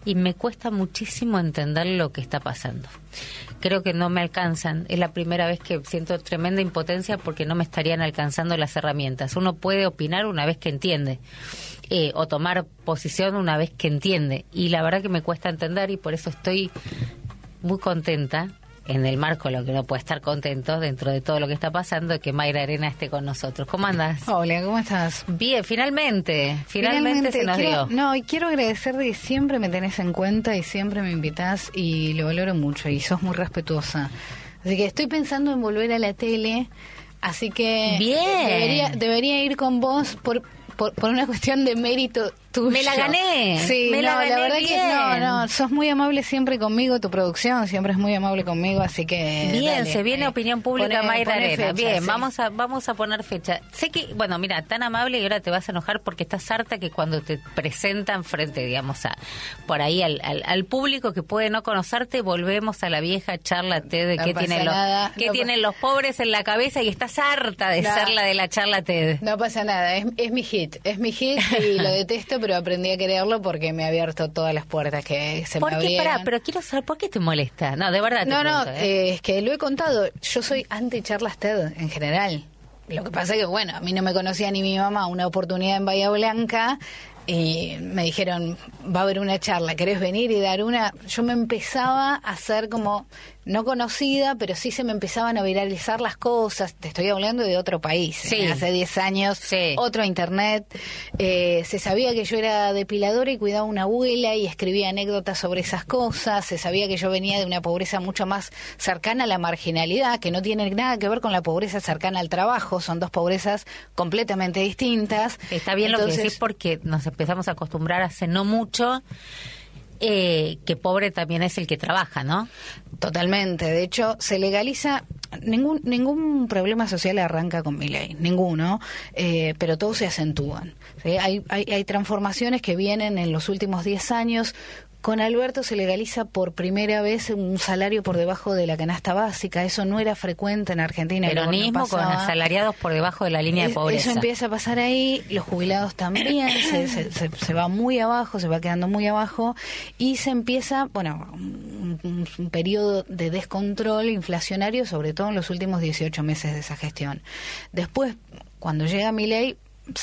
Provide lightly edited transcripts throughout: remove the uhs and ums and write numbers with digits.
y me cuesta muchísimo entender lo que está pasando. Creo que no me alcanzan. Es la primera vez que siento tremenda impotencia porque no me estarían alcanzando las herramientas. Uno puede opinar una vez que entiende, o tomar posición una vez que entiende. Y la verdad que me cuesta entender, y por eso estoy muy contenta, en el marco de lo que uno puede estar contento dentro de todo lo que está pasando, de que Mayra Arena esté con nosotros. ¿Cómo andás? Hola, ¿cómo estás? Bien, finalmente se nos dio. No, y quiero agradecer de que siempre me tenés en cuenta y siempre me invitás y lo valoro mucho y sos muy respetuosa. Así que estoy pensando en volver a la tele, así que bien. debería ir con vos por una cuestión de mérito tuyo. Me la gané. Sí, la verdad bien. que no, sos muy amable siempre conmigo, tu producción siempre es muy amable conmigo, así que bien, dale, se viene opinión pública Mayra Arena. Fecha, bien, sí. vamos a poner fecha. Sé que, bueno, mira, tan amable y ahora te vas a enojar porque estás harta que cuando te presentan frente, digamos, por ahí al público que puede no conocerte, volvemos a la vieja charla TED de qué tienen los pobres en la cabeza, y estás harta de ser la de la charla TED. No pasa nada, es mi hit y lo detesto, pero aprendí a quererlo porque me ha abierto todas las puertas que se me abrieron. Pero quiero saber, ¿por qué te molesta? No, de verdad te pregunto, es que lo he contado, yo soy anti-charlas TED en general. Lo que pasa es que, bueno, a mí no me conocía ni mi mamá, una oportunidad en Bahía Blanca, y me dijeron, va a haber una charla, ¿querés venir y dar una? Yo me empezaba a hacer como, no conocida, pero sí se me empezaban a viralizar las cosas. Te estoy hablando de otro país, sí. Hace 10 años, sí. Otro internet. Se sabía que yo era depiladora y cuidaba a una abuela y escribía anécdotas sobre esas cosas. Se sabía que yo venía de una pobreza mucho más cercana a la marginalidad, que no tiene nada que ver con la pobreza cercana al trabajo. Son dos pobrezas completamente distintas. Está bien. Entonces, lo que decís, porque nos empezamos a acostumbrar hace no mucho que pobre también es el que trabaja, ¿no? Totalmente. De hecho, se legaliza. Ningún problema social arranca con Milei, ninguno, pero todos se acentúan, ¿sí? Hay transformaciones que vienen en los últimos 10 años. Con Alberto se legaliza por primera vez un salario por debajo de la canasta básica. Eso no era frecuente en Argentina. Peronismo con asalariados por debajo de la línea de pobreza. Eso empieza a pasar ahí. Los jubilados también. se va muy abajo, se va quedando muy abajo. Y se empieza, un periodo de descontrol inflacionario, sobre todo en los últimos 18 meses de esa gestión. Después, cuando llega Milei,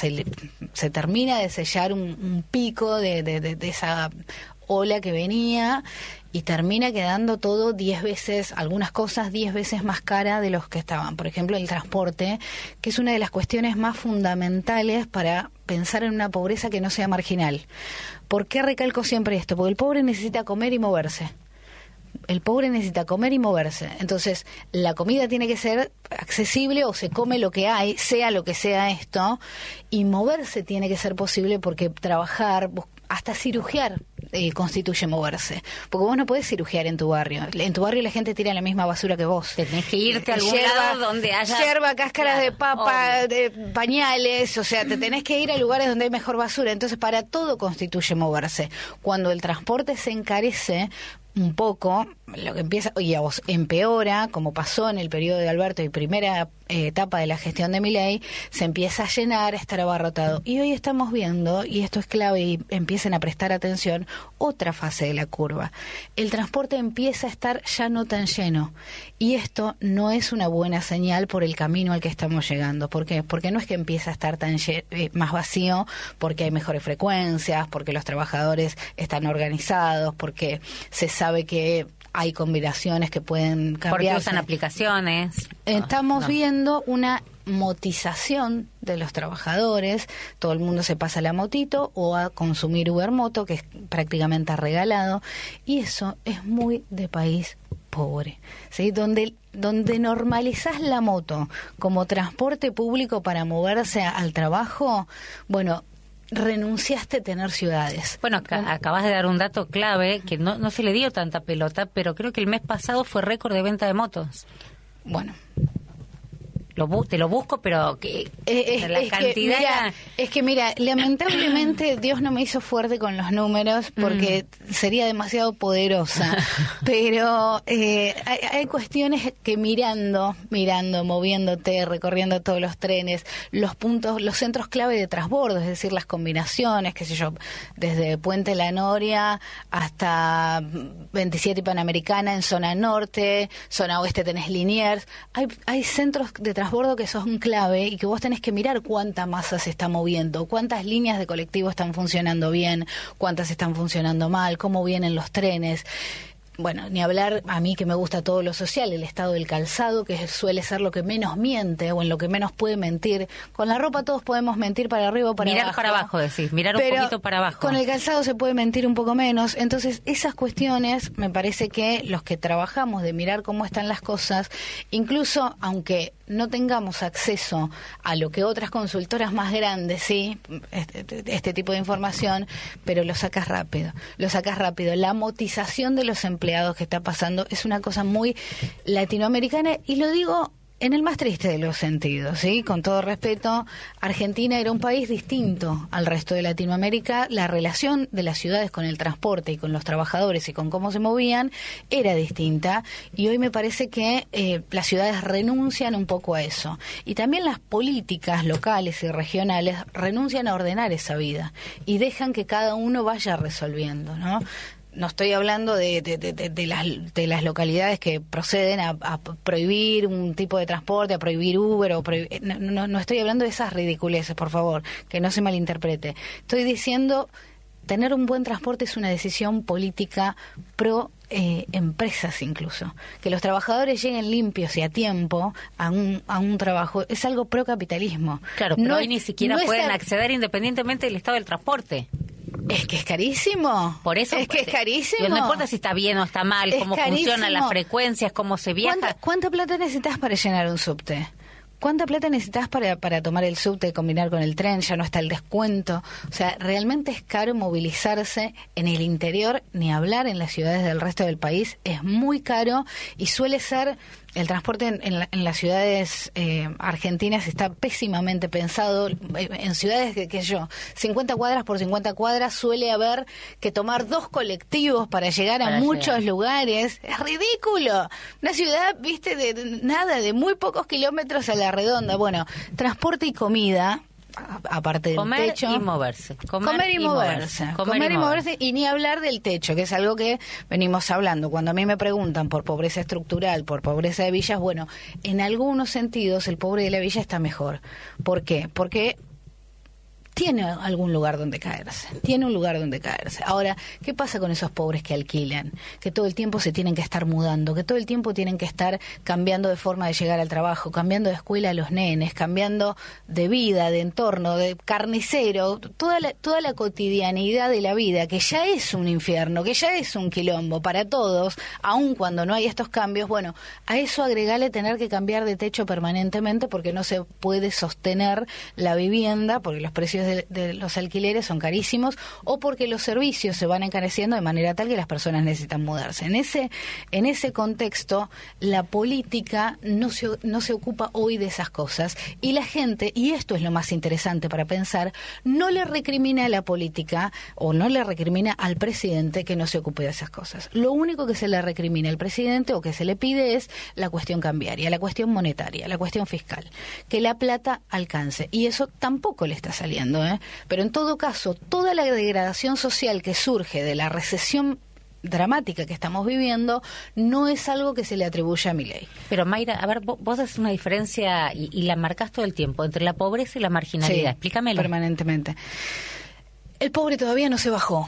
se termina de sellar un pico de esa ola que venía, y termina quedando todo 10 veces, algunas cosas 10 veces más cara de los que estaban. Por ejemplo, el transporte, que es una de las cuestiones más fundamentales para pensar en una pobreza que no sea marginal. ¿Por qué recalco siempre esto? Porque el pobre necesita comer y moverse. El pobre necesita comer y moverse. Entonces, la comida tiene que ser accesible, o se come lo que hay, sea lo que sea esto, y moverse tiene que ser posible, porque trabajar, hasta cirugiar, constituye moverse. Porque vos no podés cirugiar en tu barrio. En tu barrio la gente tira la misma basura que vos. Tenés que irte a algún lado donde haya yerba, cáscaras de papa, de pañales, o sea, te tenés que ir a lugares donde hay mejor basura. Entonces, para todo constituye moverse. Cuando el transporte se encarece un poco, lo que empieza y a vos empeora, como pasó en el periodo de Alberto y primera etapa de la gestión de Milei, se empieza a llenar, a estar abarrotado. Y hoy estamos viendo, y esto es clave y empiecen a prestar atención, otra fase de la curva. El transporte empieza a estar ya no tan lleno, y esto no es una buena señal por el camino al que estamos llegando. ¿Por qué? Porque no es que empieza a estar tan más vacío porque hay mejores frecuencias, porque los trabajadores están organizados, porque se sabe que hay combinaciones que pueden cambiar. Porque usan aplicaciones. Estamos viendo una motización de los trabajadores. Todo el mundo se pasa a la motito o a consumir Uber Moto, que es prácticamente regalado, y eso es muy de país pobre, ¿sí? Donde normalizás la moto como transporte público para moverse al trabajo, renunciaste a tener ciudades. Bueno, acabas de dar un dato clave que no se le dio tanta pelota, pero creo que el mes pasado fue récord de venta de motos. Bueno, te lo busco, pero que la cantidad... Mira, lamentablemente Dios no me hizo fuerte con los números porque sería demasiado poderosa, pero hay cuestiones que mirando, moviéndote, recorriendo todos los trenes, los puntos, los centros clave de transbordo, es decir, las combinaciones, qué sé yo, desde Puente La Noria hasta 27 y Panamericana en zona norte, zona oeste tenés Liniers, hay centros de transbordo que son clave y que vos tenés que mirar cuánta masa se está moviendo, cuántas líneas de colectivo están funcionando bien, cuántas están funcionando mal, cómo vienen los trenes. Bueno, ni hablar, a mí que me gusta todo lo social, el estado del calzado, que suele ser lo que menos miente o en lo que menos puede mentir. Con la ropa todos podemos mentir para arriba o para abajo. Mirar para abajo, decís, mirar un poquito para abajo. Con el calzado se puede mentir un poco menos. Entonces, esas cuestiones, me parece que los que trabajamos de mirar cómo están las cosas, incluso aunque no tengamos acceso a lo que otras consultoras más grandes, sí, este tipo de información, pero lo sacas rápido. La motización de los empleados que está pasando es una cosa muy latinoamericana, y lo digo en el más triste de los sentidos, ¿sí? Con todo respeto, Argentina era un país distinto al resto de Latinoamérica. La relación de las ciudades con el transporte y con los trabajadores y con cómo se movían era distinta. Y hoy me parece que las ciudades renuncian un poco a eso. Y también las políticas locales y regionales renuncian a ordenar esa vida y dejan que cada uno vaya resolviendo, ¿no? No estoy hablando de las localidades que proceden a prohibir un tipo de transporte, a prohibir Uber, no estoy hablando de esas ridiculeces, por favor, que no se malinterprete. Estoy diciendo, tener un buen transporte es una decisión política pro empresas incluso. Que los trabajadores lleguen limpios y a tiempo a un trabajo es algo pro capitalismo. Claro, pero hoy ni siquiera pueden acceder independientemente del estado del transporte. Es que es carísimo. Por eso es que es carísimo. No importa si está bien o está mal, cómo funcionan las frecuencias, cómo se viaja. ¿Cuánta plata necesitas para llenar un subte? ¿Cuánta plata necesitas para tomar el subte, combinar con el tren? Ya no está el descuento. O sea, realmente es caro movilizarse en el interior, ni hablar en las ciudades del resto del país. Es muy caro y suele ser... El transporte en las ciudades argentinas está pésimamente pensado. En ciudades que 50 cuadras por 50 cuadras suele haber que tomar 2 colectivos para llegar a muchos lugares. Es ridículo. Una ciudad, viste, de muy pocos kilómetros a la redonda. Bueno, transporte y comida, aparte del techo. Comer y moverse. Comer y moverse. Y ni hablar del techo, que es algo que venimos hablando. Cuando a mí me preguntan por pobreza estructural, por pobreza de villas, bueno, en algunos sentidos el pobre de la villa está mejor. ¿Por qué? Porque tiene algún lugar donde caerse, Ahora, ¿qué pasa con esos pobres que alquilan? Que todo el tiempo se tienen que estar mudando, que todo el tiempo tienen que estar cambiando de forma de llegar al trabajo, cambiando de escuela a los nenes, cambiando de vida, de entorno, de carnicero, toda la cotidianidad de la vida, que ya es un infierno, que ya es un quilombo para todos, aun cuando no hay estos cambios. Bueno, a eso agregarle tener que cambiar de techo permanentemente porque no se puede sostener la vivienda, porque los precios de los alquileres son carísimos o porque los servicios se van encareciendo de manera tal que las personas necesitan mudarse. En ese contexto, la política no se ocupa hoy de esas cosas y la gente, y esto es lo más interesante para pensar, no le recrimina a la política o no le recrimina al presidente que no se ocupe de esas cosas. Lo único que se le recrimina al presidente o que se le pide es la cuestión cambiaria, la cuestión monetaria, la cuestión fiscal, que la plata alcance, y eso tampoco le está saliendo. Pero en todo caso, toda la degradación social que surge de la recesión dramática que estamos viviendo no es algo que se le atribuye a Milei. Pero Mayra, a ver, vos haces una diferencia y la marcás todo el tiempo entre la pobreza y la marginalidad. Sí, explícamelo. Permanentemente. El pobre todavía no se bajó.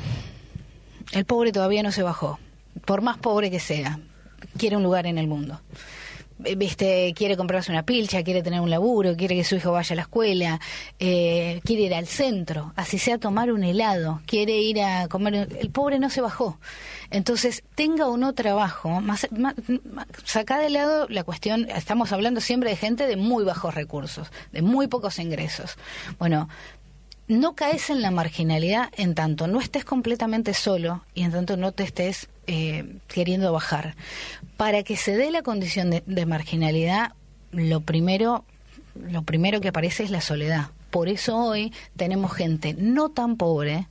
Por más pobre que sea, quiere un lugar en el mundo. Quiere comprarse una pilcha, quiere tener un laburo, quiere que su hijo vaya a la escuela, quiere ir al centro, así sea tomar un helado, quiere ir a comer. El pobre no se bajó. Entonces, tenga o no trabajo, sacá de lado la cuestión, estamos hablando siempre de gente de muy bajos recursos, de muy pocos ingresos. Bueno, no caes en la marginalidad en tanto no estés completamente solo y en tanto no te estés queriendo bajar. Para que se dé la condición de marginalidad, lo primero lo primero que aparece es la soledad. Por eso hoy tenemos gente no tan pobre,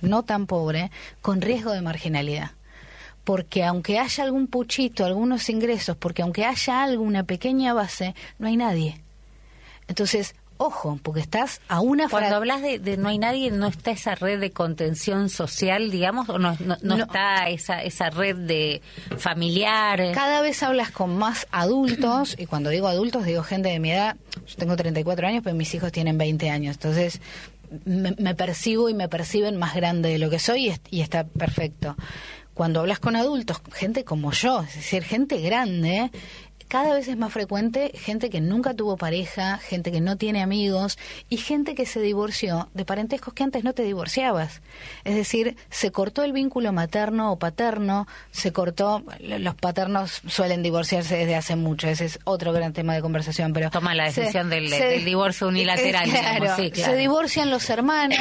con riesgo de marginalidad. Porque aunque haya algún puchito, algunos ingresos, porque aunque haya alguna pequeña base, no hay nadie. Entonces, ojo, porque estás a una... Cuando hablas de no hay nadie, ¿no está esa red de contención social, digamos? ¿O no está esa red de familiar? Cada vez hablas con más adultos, y cuando digo adultos, digo gente de mi edad. Yo tengo 34 años, pero mis hijos tienen 20 años. Entonces, me percibo y me perciben más grande de lo que soy, y está perfecto. Cuando hablas con adultos, gente como yo, es decir, gente grande... Cada vez es más frecuente gente que nunca tuvo pareja, gente que no tiene amigos y gente que se divorció de parentescos que antes no te divorciabas. Es decir, se cortó el vínculo materno o paterno, los paternos suelen divorciarse desde hace mucho, ese es otro gran tema de conversación. Pero toma la decisión del divorcio unilateral. Claro, digamos, sí, claro. Se divorcian los hermanos,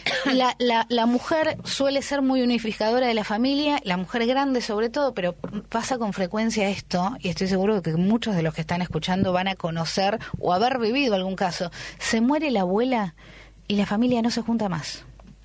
la mujer suele ser muy unificadora de la familia, la mujer grande sobre todo, pero pasa con frecuencia esto, y estoy seguro que muchos de los que están escuchando van a conocer o haber vivido algún caso. Se muere la abuela y la familia no se junta más.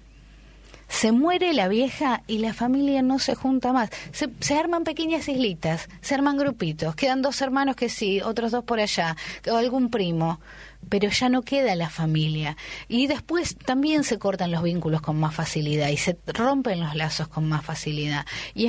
Se muere la vieja y la familia no se junta más. Se arman pequeñas islitas, se arman grupitos, quedan 2 hermanos que sí, otros 2 por allá, o algún primo, pero ya no queda la familia. Y después también se cortan los vínculos con más facilidad y se rompen los lazos con más facilidad.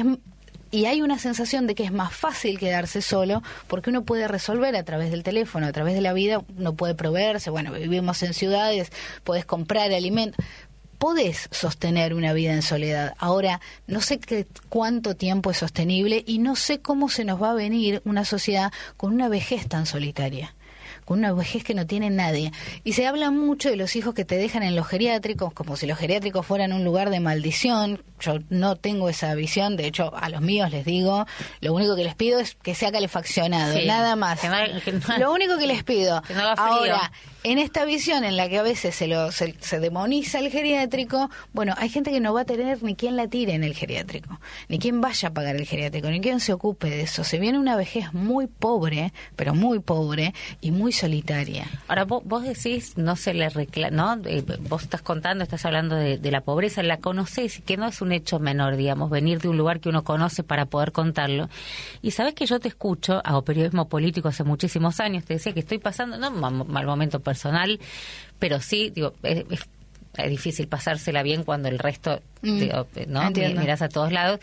Y hay una sensación de que es más fácil quedarse solo porque uno puede resolver a través del teléfono, a través de la vida, uno puede proveerse, bueno, vivimos en ciudades, podés comprar alimentos, podés sostener una vida en soledad. Ahora, no sé cuánto tiempo es sostenible y no sé cómo se nos va a venir una sociedad con una vejez tan solitaria, con una vejez que no tiene nadie. Y se habla mucho de los hijos que te dejan en los geriátricos, como si los geriátricos fueran un lugar de maldición. Yo no tengo esa visión, de hecho a los míos les digo, lo único que les pido es que sea calefaccionado, sí, nada más. Lo único que les pido. Que no haga frío. Ahora, en esta visión en la que a veces se demoniza el geriátrico, bueno, hay gente que no va a tener ni quien la tire en el geriátrico, ni quien vaya a pagar el geriátrico, ni quien se ocupe de eso. Se viene una vejez muy pobre, pero muy pobre y muy solitaria. Ahora, vos decís, no se le reclama, ¿no? Vos estás contando, estás hablando de la pobreza, la conocés, que no es un hecho menor, digamos, venir de un lugar que uno conoce para poder contarlo. Y sabés que yo te escucho, hago periodismo político hace muchísimos años, te decía que estoy pasando, no un mal momento personal, pero sí, digo, es difícil pasársela bien cuando el resto, digo, ¿no? Mirás a todos lados.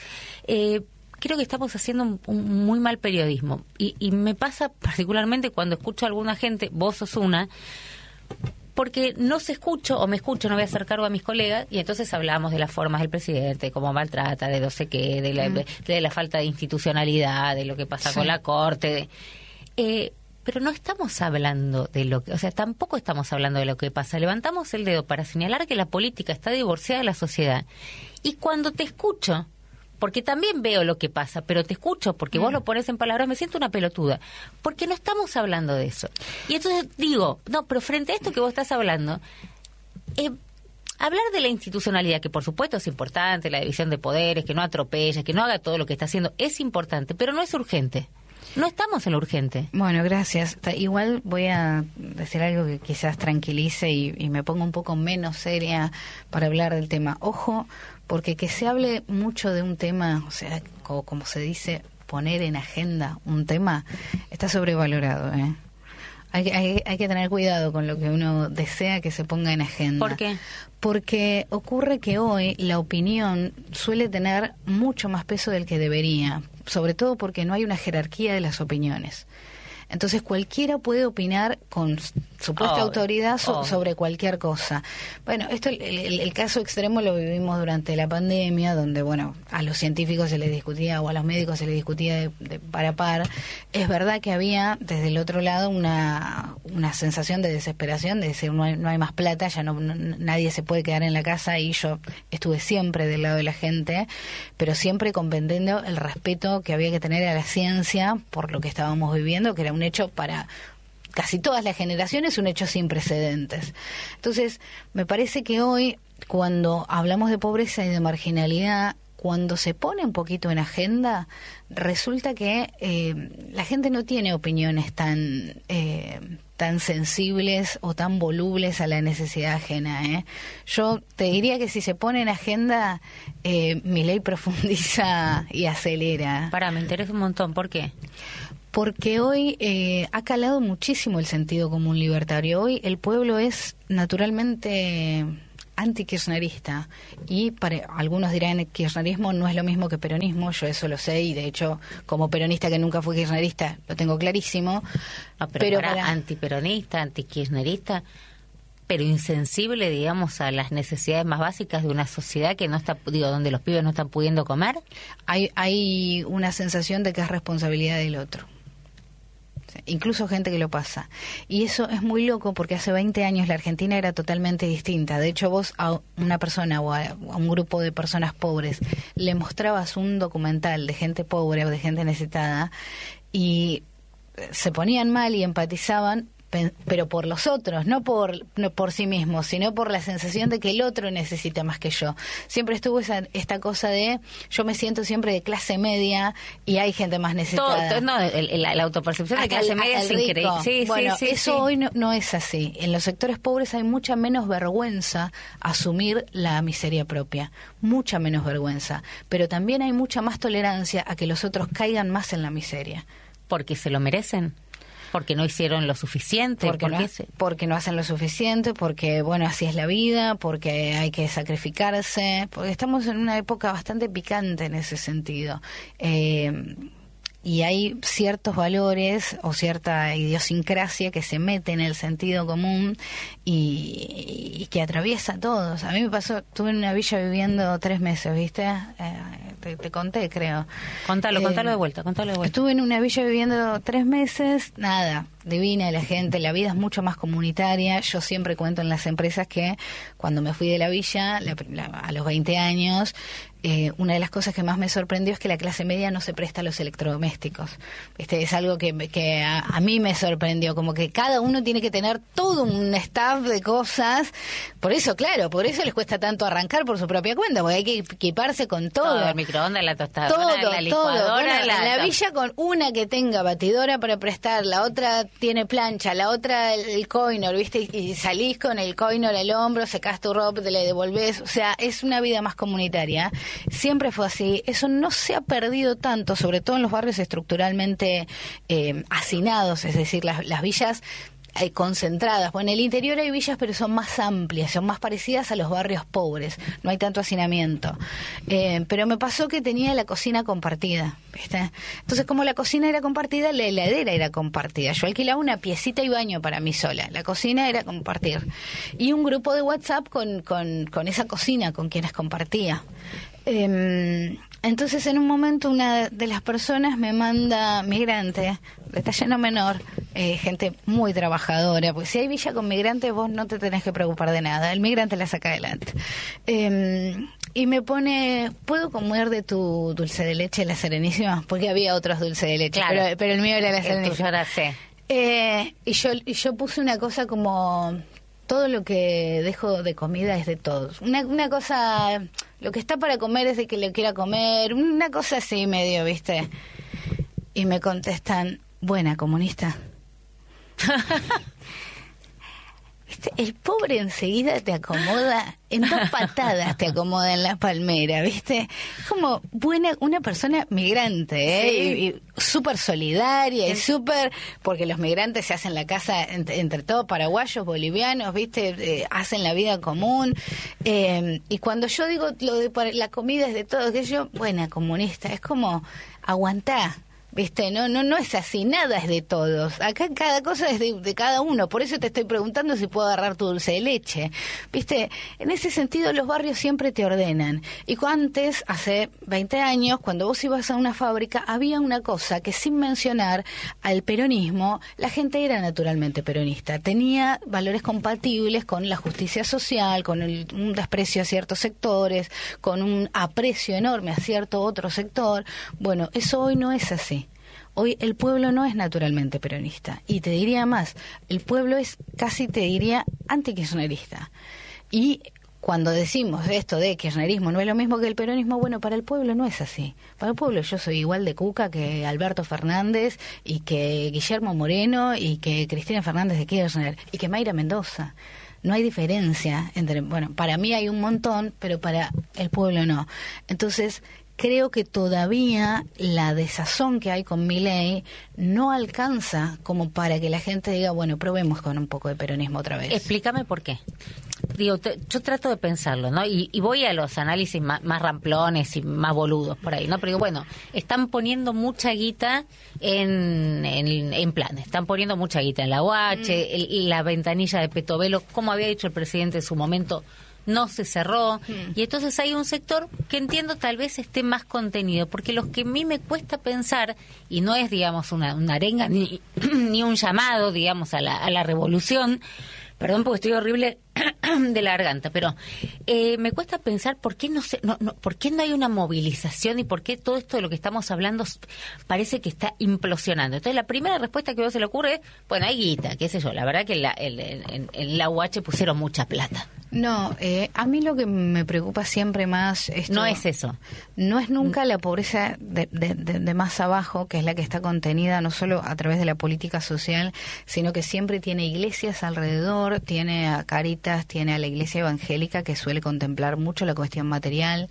Creo que estamos haciendo un muy mal periodismo. Y me pasa particularmente cuando escucho a alguna gente, vos sos una, porque no se escucho, o me escucho, no voy a hacer cargo a mis colegas, y entonces hablamos de las formas del presidente, de cómo maltrata, de no sé qué, de la falta de institucionalidad, de lo que pasa con la Corte, pero no estamos hablando de lo que, o sea, tampoco estamos hablando de lo que pasa. Levantamos el dedo para señalar que la política está divorciada de la sociedad. Y cuando te escucho, porque también veo lo que pasa, pero te escucho porque vos lo pones en palabras, me siento una pelotuda, porque no estamos hablando de eso. Y entonces digo, no, pero frente a esto que vos estás hablando, hablar de la institucionalidad, que por supuesto es importante, la división de poderes, que no atropelle, que no haga todo lo que está haciendo, es importante, pero no es urgente. No estamos en lo urgente. Bueno, gracias. Igual voy a decir algo que quizás tranquilice y me ponga un poco menos seria para hablar del tema. Ojo, porque que se hable mucho de un tema, o sea, como se dice, poner en agenda un tema, está sobrevalorado, ¿eh? Hay que tener cuidado con lo que uno desea que se ponga en agenda. ¿Por qué? Porque ocurre que hoy la opinión suele tener mucho más peso del que debería, sobre todo porque no hay una jerarquía de las opiniones. Entonces cualquiera puede opinar con supuesta autoridad sobre cualquier cosa. Bueno, esto el caso extremo lo vivimos durante la pandemia, donde, bueno, a los científicos se les discutía o a los médicos se les discutía de par a par. Es verdad que había desde el otro lado una sensación de desesperación, de decir no hay más plata, ya nadie se puede quedar en la casa, y yo estuve siempre del lado de la gente, pero siempre comprendiendo el respeto que había que tener a la ciencia por lo que estábamos viviendo, que era un hecho para casi todas las generaciones, un hecho sin precedentes. Entonces, me parece que hoy, cuando hablamos de pobreza y de marginalidad, cuando se pone un poquito en agenda, resulta que la gente no tiene opiniones tan sensibles o tan volubles a la necesidad ajena. Yo te diría que si se pone en agenda, Milei profundiza y acelera. Me interesa un montón. ¿Por qué? Porque hoy ha calado muchísimo el sentido común libertario. Hoy el pueblo es naturalmente anti-kirchnerista, y para algunos dirán que kirchnerismo no es lo mismo que peronismo. Yo eso lo sé, y de hecho, como peronista que nunca fui kirchnerista, lo tengo clarísimo. No, pero para antiperonista, anti-kirchnerista, pero insensible, digamos, a las necesidades más básicas de una sociedad que no está, donde los pibes no están pudiendo comer. Hay una sensación de que es responsabilidad del otro. Incluso gente que lo pasa. Y eso es muy loco, porque hace 20 años la Argentina era totalmente distinta. De hecho, vos a una persona o a un grupo de personas pobres le mostrabas un documental de gente pobre o de gente necesitada y se ponían mal y empatizaban, pero por los otros, no por sí mismos, sino por la sensación de que el otro necesita más que yo. Siempre estuvo esta cosa de, yo me siento siempre de clase media y hay gente más necesitada. La autopercepción de clase media es increíble. Sí, bueno, sí, eso hoy no es así. En los sectores pobres hay mucha menos vergüenza asumir la miseria propia, mucha menos vergüenza, pero también hay mucha más tolerancia a que los otros caigan más en la miseria. Porque se lo merecen. Porque no hicieron lo suficiente. Porque no hacen lo suficiente, porque, bueno, así es la vida, porque hay que sacrificarse, porque estamos en una época bastante picante en ese sentido. Y hay ciertos valores o cierta idiosincrasia que se mete en el sentido común y que atraviesa a todos. A mí me pasó, estuve en una villa viviendo 3 meses, ¿viste? Te conté, creo. Contalo de vuelta. Estuve en una villa viviendo 3 meses, nada, divina la gente, la vida es mucho más comunitaria. Yo siempre cuento en las empresas que cuando me fui de la villa, a los 20 años, una de las cosas que más me sorprendió es que la clase media no se presta a los electrodomésticos. Es algo que a mí me sorprendió, como que cada uno tiene que tener todo un staff de cosas. Por eso les cuesta tanto arrancar por su propia cuenta, porque hay que equiparse con todo. El microondas, la tostadora, la licuadora. Bueno, la villa con una que tenga batidora para prestar, la otra tiene plancha, la otra el coinor, ¿viste? Y salís con el coinor al hombro, secás tu ropa, te la devolvés. O sea, es una vida más comunitaria. Siempre fue así. Eso no se ha perdido tanto, sobre todo en los barrios estructuralmente hacinados, es decir, las villas concentradas. Bueno, en el interior hay villas, pero son más amplias, son más parecidas a los barrios pobres, no hay tanto hacinamiento. Pero me pasó que tenía la cocina compartida, ¿viste? Entonces, como la cocina era compartida, la heladera era compartida. Yo alquilaba una piecita y baño para mí sola. La cocina era compartir. Y un grupo de WhatsApp con esa cocina con quienes compartía. Entonces, en un momento, una de las personas me manda migrante, de talla no menor, gente muy trabajadora, porque si hay villa con migrantes, vos no te tenés que preocupar de nada, el migrante la saca adelante. Y me pone, ¿puedo comer de tu dulce de leche, la Serenísima? Porque había otros dulces de leche, claro, pero el mío era la Serenísima. Ahora sé. Y yo puse una cosa como, todo lo que dejo de comida es de todos. Una cosa, lo que está para comer es de que le quiera comer, una cosa así medio, ¿viste? Y me contestan, buena, comunista. ¿Viste? El pobre enseguida te acomoda, en 2 patadas te acomoda en la palmera, ¿viste? Es como una persona migrante, sí. Y súper solidaria, y súper, porque los migrantes se hacen la casa entre todos, paraguayos, bolivianos, ¿viste? Hacen la vida común. Y cuando yo digo lo de la comida es de todos, que yo, buena, comunista, es como, aguantá. ¿Viste? No es así, nada es de todos. Acá cada cosa es de cada uno. Por eso te estoy preguntando si puedo agarrar tu dulce de leche. ¿Viste? En ese sentido, los barrios siempre te ordenan. Y antes, hace 20 años, cuando vos ibas a una fábrica, había una cosa que, sin mencionar al peronismo, la gente era naturalmente peronista. Tenía valores compatibles con la justicia social, con un desprecio a ciertos sectores, con un aprecio enorme a cierto otro sector. Bueno, eso hoy no es así. Hoy el pueblo no es naturalmente peronista. Y te diría más, el pueblo es casi, te diría, antikirchnerista. Y cuando decimos esto de kirchnerismo no es lo mismo que el peronismo, bueno, para el pueblo no es así. Para el pueblo yo soy igual de cuca que Alberto Fernández y que Guillermo Moreno y que Cristina Fernández de Kirchner y que Mayra Mendoza. No hay diferencia entre, bueno, para mí hay un montón, pero para el pueblo no. Entonces, creo que todavía la desazón que hay con Milei no alcanza como para que la gente diga, bueno, probemos con un poco de peronismo otra vez. Explícame por qué. Digo, yo trato de pensarlo, ¿no? Y voy a los análisis más ramplones y más boludos por ahí, ¿no? Pero digo, bueno, están poniendo mucha guita en planes, están poniendo mucha guita en la UH, la ventanilla de Petovelo, como había dicho el presidente en su momento, no se cerró, y entonces hay un sector que entiendo tal vez esté más contenido, porque lo que a mí me cuesta pensar, y no es, digamos, una arenga ni un llamado, digamos, a la revolución, perdón porque estoy horrible de la garganta, pero me cuesta pensar por qué por qué no hay una movilización y por qué todo esto de lo que estamos hablando parece que está implosionando. Entonces la primera respuesta que a vos se le ocurre es, bueno, hay guita, qué sé yo, la verdad que en la UH pusieron mucha plata. No, a mí lo que me preocupa siempre más... No es eso. No es nunca la pobreza de más abajo, que es la que está contenida no solo a través de la política social, sino que siempre tiene iglesias alrededor, tiene a Caritas, tiene a la iglesia evangélica que suele contemplar mucho la cuestión material,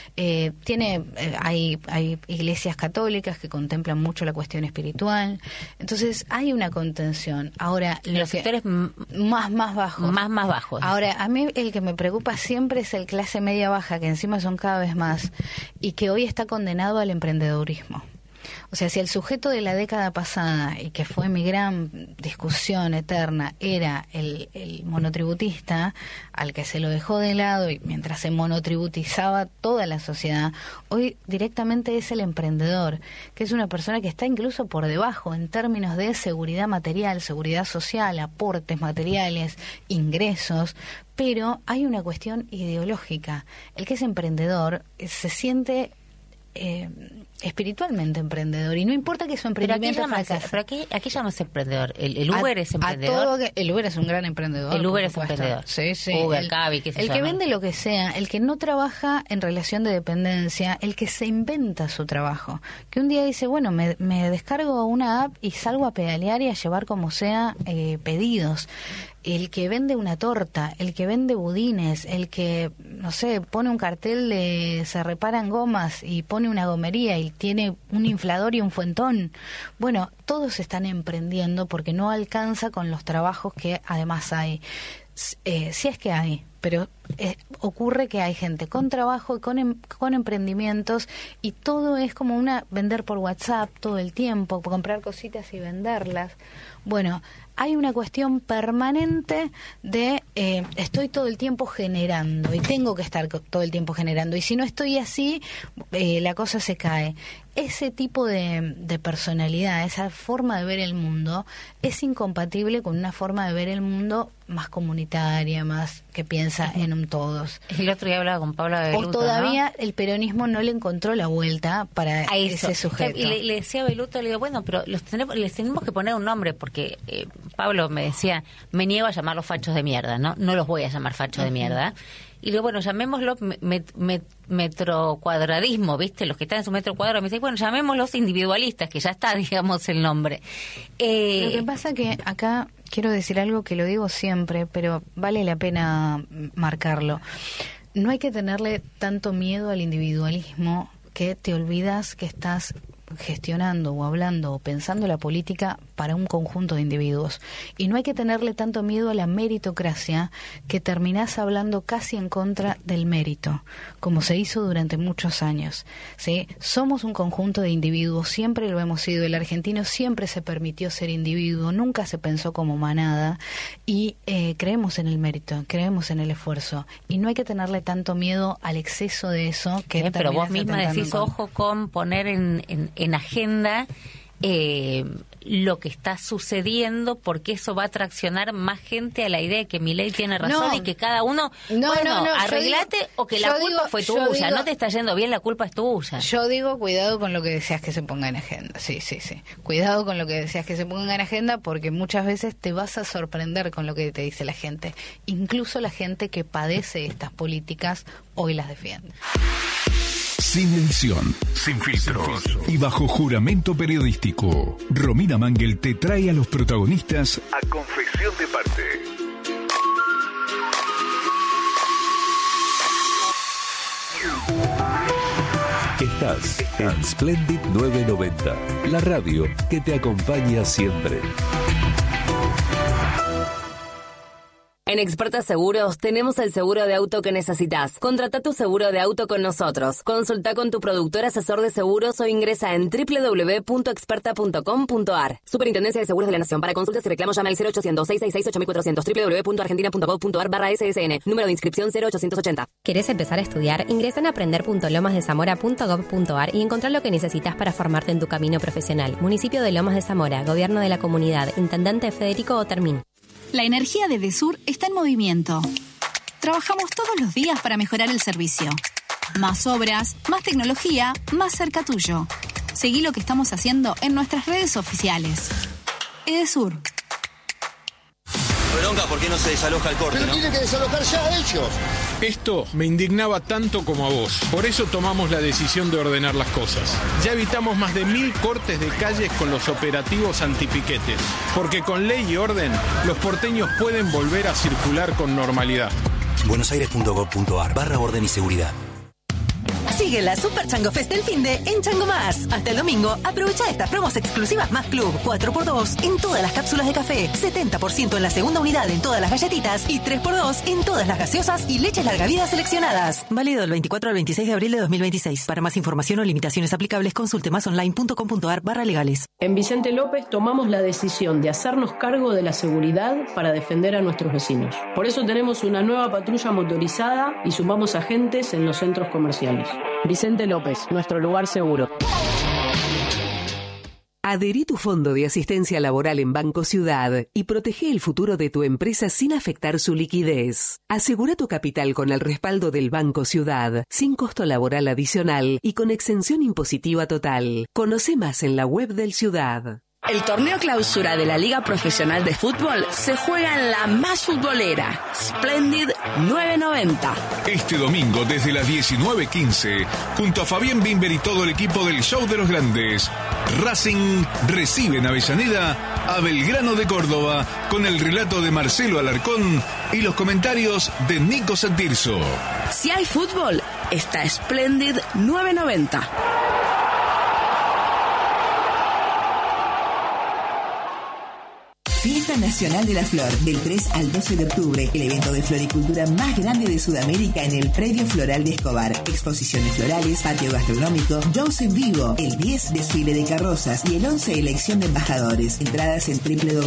hay iglesias católicas que contemplan mucho la cuestión espiritual. Entonces hay una contención. Ahora, los sectores más bajos. Más bajos. Ahora, a mí el que me preocupa siempre es el clase media baja, que encima son cada vez más, y que hoy está condenado al emprendedurismo. O sea, si el sujeto de la década pasada, y que fue mi gran discusión eterna, era el monotributista, al que se lo dejó de lado y mientras se monotributizaba toda la sociedad, hoy directamente es el emprendedor, que es una persona que está incluso por debajo en términos de seguridad material, seguridad social, aportes materiales, ingresos, pero hay una cuestión ideológica. El que es emprendedor se siente espiritualmente emprendedor, y no importa que su emprendimiento fracase. ¿Pero aquí llamas emprendedor? ¿El Uber es emprendedor? El Uber es un gran emprendedor. El Uber es emprendedor. Sí, sí. Uber, Cavi, qué sé yo. El que vende lo que sea, el que no trabaja en relación de dependencia, el que se inventa su trabajo. Que un día dice, bueno, me descargo una app y salgo a pedalear y a llevar como sea pedidos. El que vende una torta, el que vende budines, el que, no sé, pone un cartel de se reparan gomas y pone una gomería y tiene un inflador y un fuentón. Bueno, todos están emprendiendo porque no alcanza con los trabajos que además hay. Si es que hay, pero ocurre que hay gente con trabajo y con emprendimientos, y todo es como vender por WhatsApp todo el tiempo, comprar cositas y venderlas. Bueno, hay una cuestión permanente de estoy todo el tiempo generando y tengo que estar todo el tiempo generando, y si no estoy así, la cosa se cae. Ese tipo de personalidad, esa forma de ver el mundo, es incompatible con una forma de ver el mundo más comunitaria, más que piensa en un todos. El otro día hablaba con Pablo de Beluto, o todavía, ¿no? El peronismo no le encontró la vuelta para ese sujeto. Y le decía a Beluto, le digo, bueno, pero les tenemos que poner un nombre, porque Pablo me decía, me niego a llamarlos fachos de mierda, ¿no? No los voy a llamar fachos de mierda. Y digo, bueno, llamémoslo metrocuadradismo, ¿viste? Los que están en su metro cuadrado. Me dicen, bueno, llamémoslos individualistas, que ya está, digamos, el nombre. Lo que pasa que acá quiero decir algo que lo digo siempre, pero vale la pena marcarlo. No hay que tenerle tanto miedo al individualismo que te olvidas que estás gestionando o hablando o pensando la política para un conjunto de individuos, y no hay que tenerle tanto miedo a la meritocracia que terminás hablando casi en contra del mérito, como se hizo durante muchos años, ¿sí? Somos un conjunto de individuos, siempre lo hemos sido. El argentino siempre se permitió ser individuo, nunca se pensó como manada, y creemos en el mérito, creemos en el esfuerzo, y no hay que tenerle tanto miedo al exceso de eso que pero vos misma decís, ojo con poner en agenda lo que está sucediendo, porque eso va a traccionar más gente a la idea de que Milei tiene razón y que cada uno, arreglate o que la culpa fue tuya, no te está yendo bien, la culpa es tuya. Yo digo, cuidado con lo que deseas que se ponga en agenda, sí. Cuidado con lo que deseas que se ponga en agenda, porque muchas veces te vas a sorprender con lo que te dice la gente, incluso la gente que padece estas políticas hoy las defiende. Sin edición, sin filtros y bajo juramento periodístico, Romina Mangel te trae a los protagonistas a confesión de parte. Estás en Splendid 990, la radio que te acompaña siempre. En Expertas Seguros tenemos el seguro de auto que necesitas. Contrata tu seguro de auto con nosotros. Consulta con tu productor asesor de seguros o ingresa en www.experta.com.ar. Superintendencia de Seguros de la Nación. Para consultas y reclamos llama al 0800-666-8400 www.argentina.gov.ar/SSN. Número de inscripción 0880. ¿Querés empezar a estudiar? Ingresa en aprender.lomasdezamora.gov.ar y encontrar lo que necesitas para formarte en tu camino profesional. Municipio de Lomas de Zamora, Gobierno de la Comunidad, Intendente Federico Otermín. La energía de Edesur está en movimiento. Trabajamos todos los días para mejorar el servicio. Más obras, más tecnología, más cerca tuyo. Seguí lo que estamos haciendo en nuestras redes oficiales. Edesur. Bronca, ¿por qué no se desaloja el corte? Pero tiene que desalojar ya ellos. Esto me indignaba tanto como a vos. Por eso tomamos la decisión de ordenar las cosas. Ya evitamos más de 1000 cortes de calles con los operativos antipiquetes. Porque con ley y orden, los porteños pueden volver a circular con normalidad. buenosaires.gov.ar/orden y seguridad. Sigue la Super Chango Fest del finde en Chango Más. Hasta el domingo, aprovecha estas promos exclusivas más Club. 4x2 en todas las cápsulas de café, 70% en la segunda unidad en todas las galletitas y 3x2 en todas las gaseosas y leches larga vida seleccionadas. Válido del 24 al 26 de abril de 2026. Para más información o limitaciones aplicables, consulte másonline.com.ar/legales. En Vicente López tomamos la decisión de hacernos cargo de la seguridad para defender a nuestros vecinos. Por eso tenemos una nueva patrulla motorizada y sumamos agentes en los centros comerciales. Vicente López, nuestro lugar seguro. Adherí tu fondo de asistencia laboral en Banco Ciudad y protege el futuro de tu empresa sin afectar su liquidez. Asegura tu capital con el respaldo del Banco Ciudad, sin costo laboral adicional y con exención impositiva total. Conoce más en la web del Ciudad. El torneo clausura de la Liga Profesional de Fútbol se juega en la más futbolera, Splendid 990. Este domingo desde las 19:15, junto a Fabián Bimber y todo el equipo del Show de los Grandes, Racing recibe en Avellaneda a Belgrano de Córdoba con el relato de Marcelo Alarcón y los comentarios de Nico Santirso. Si hay fútbol, está Splendid 990. Fiesta Nacional de la Flor, del 3 al 12 de octubre, el evento de floricultura más grande de Sudamérica en el Predio Floral de Escobar. Exposiciones florales, patio gastronómico, shows en vivo, el 10 desfile de carrozas y el 11 elección de embajadores. Entradas en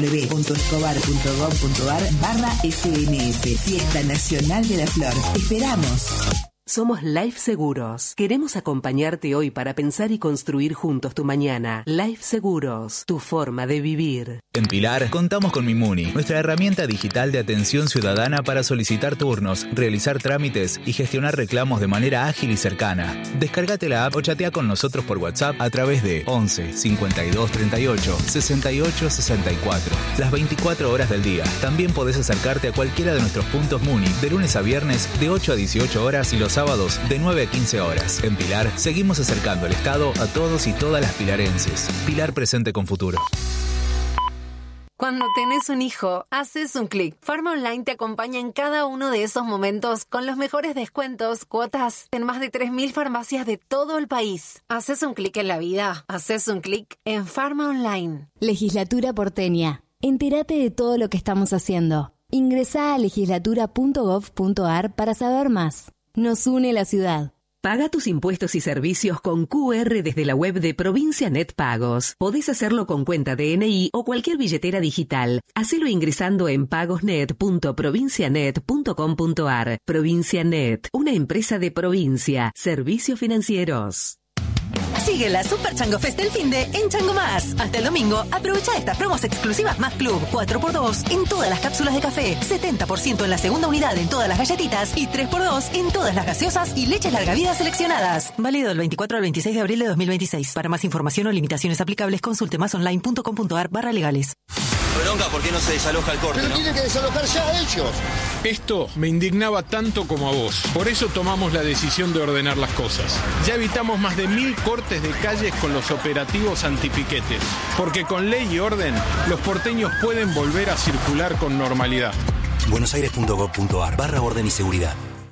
www.escobar.gov.ar/FNF. Fiesta Nacional de la Flor. ¡Te esperamos! Somos Life Seguros. Queremos acompañarte hoy para pensar y construir juntos tu mañana. Life Seguros, tu forma de vivir. En Pilar contamos con Mimuni, nuestra herramienta digital de atención ciudadana para solicitar turnos, realizar trámites y gestionar reclamos de manera ágil y cercana. Descárgate la app o chatea con nosotros por WhatsApp a través de 11 52 38 68 64. Las 24 horas del día. También podés acercarte a cualquiera de nuestros puntos Muni de lunes a viernes de 8 a 18 horas y los sábados de 9 a 15 horas. En Pilar seguimos acercando el Estado a todos y todas las pilarenses. Pilar, presente con futuro. Cuando tenés un hijo, haces un clic. Pharma Online te acompaña en cada uno de esos momentos con los mejores descuentos, cuotas en más de 3.000 farmacias de todo el país. Haces un clic en la vida. Haces un clic en Pharma Online. Legislatura porteña. Entérate de todo lo que estamos haciendo. Ingresá a legislatura.gov.ar para saber más. Nos une la ciudad. Paga tus impuestos y servicios con QR desde la web de Provincia Net Pagos. Podés hacerlo con cuenta DNI o cualquier billetera digital. Hacelo ingresando en pagosnet.provincianet.com.ar. Provincia Net, una empresa de provincia. Servicios financieros. Sigue la Super Chango Fest del Finde en Chango Más. Hasta el domingo, aprovecha estas promos exclusivas más Club. 4x2 en todas las cápsulas de café, 70% en la segunda unidad en todas las galletitas y 3x2 en todas las gaseosas y leches larga vida seleccionadas. Válido del 24 al 26 de abril de 2026. Para más información o limitaciones aplicables, consulte másonline.com.ar/legales. Bronca, ¿por qué no se desaloja el corte? Pero tienen que desalojar ya ellos. Esto me indignaba tanto como a vos. Por eso tomamos la decisión de ordenar las cosas. Ya evitamos más de 1000 cortes de calles con los operativos antipiquetes. Porque con ley y orden, los porteños pueden volver a circular con normalidad. buenosaires.gov.ar/orden y seguridad.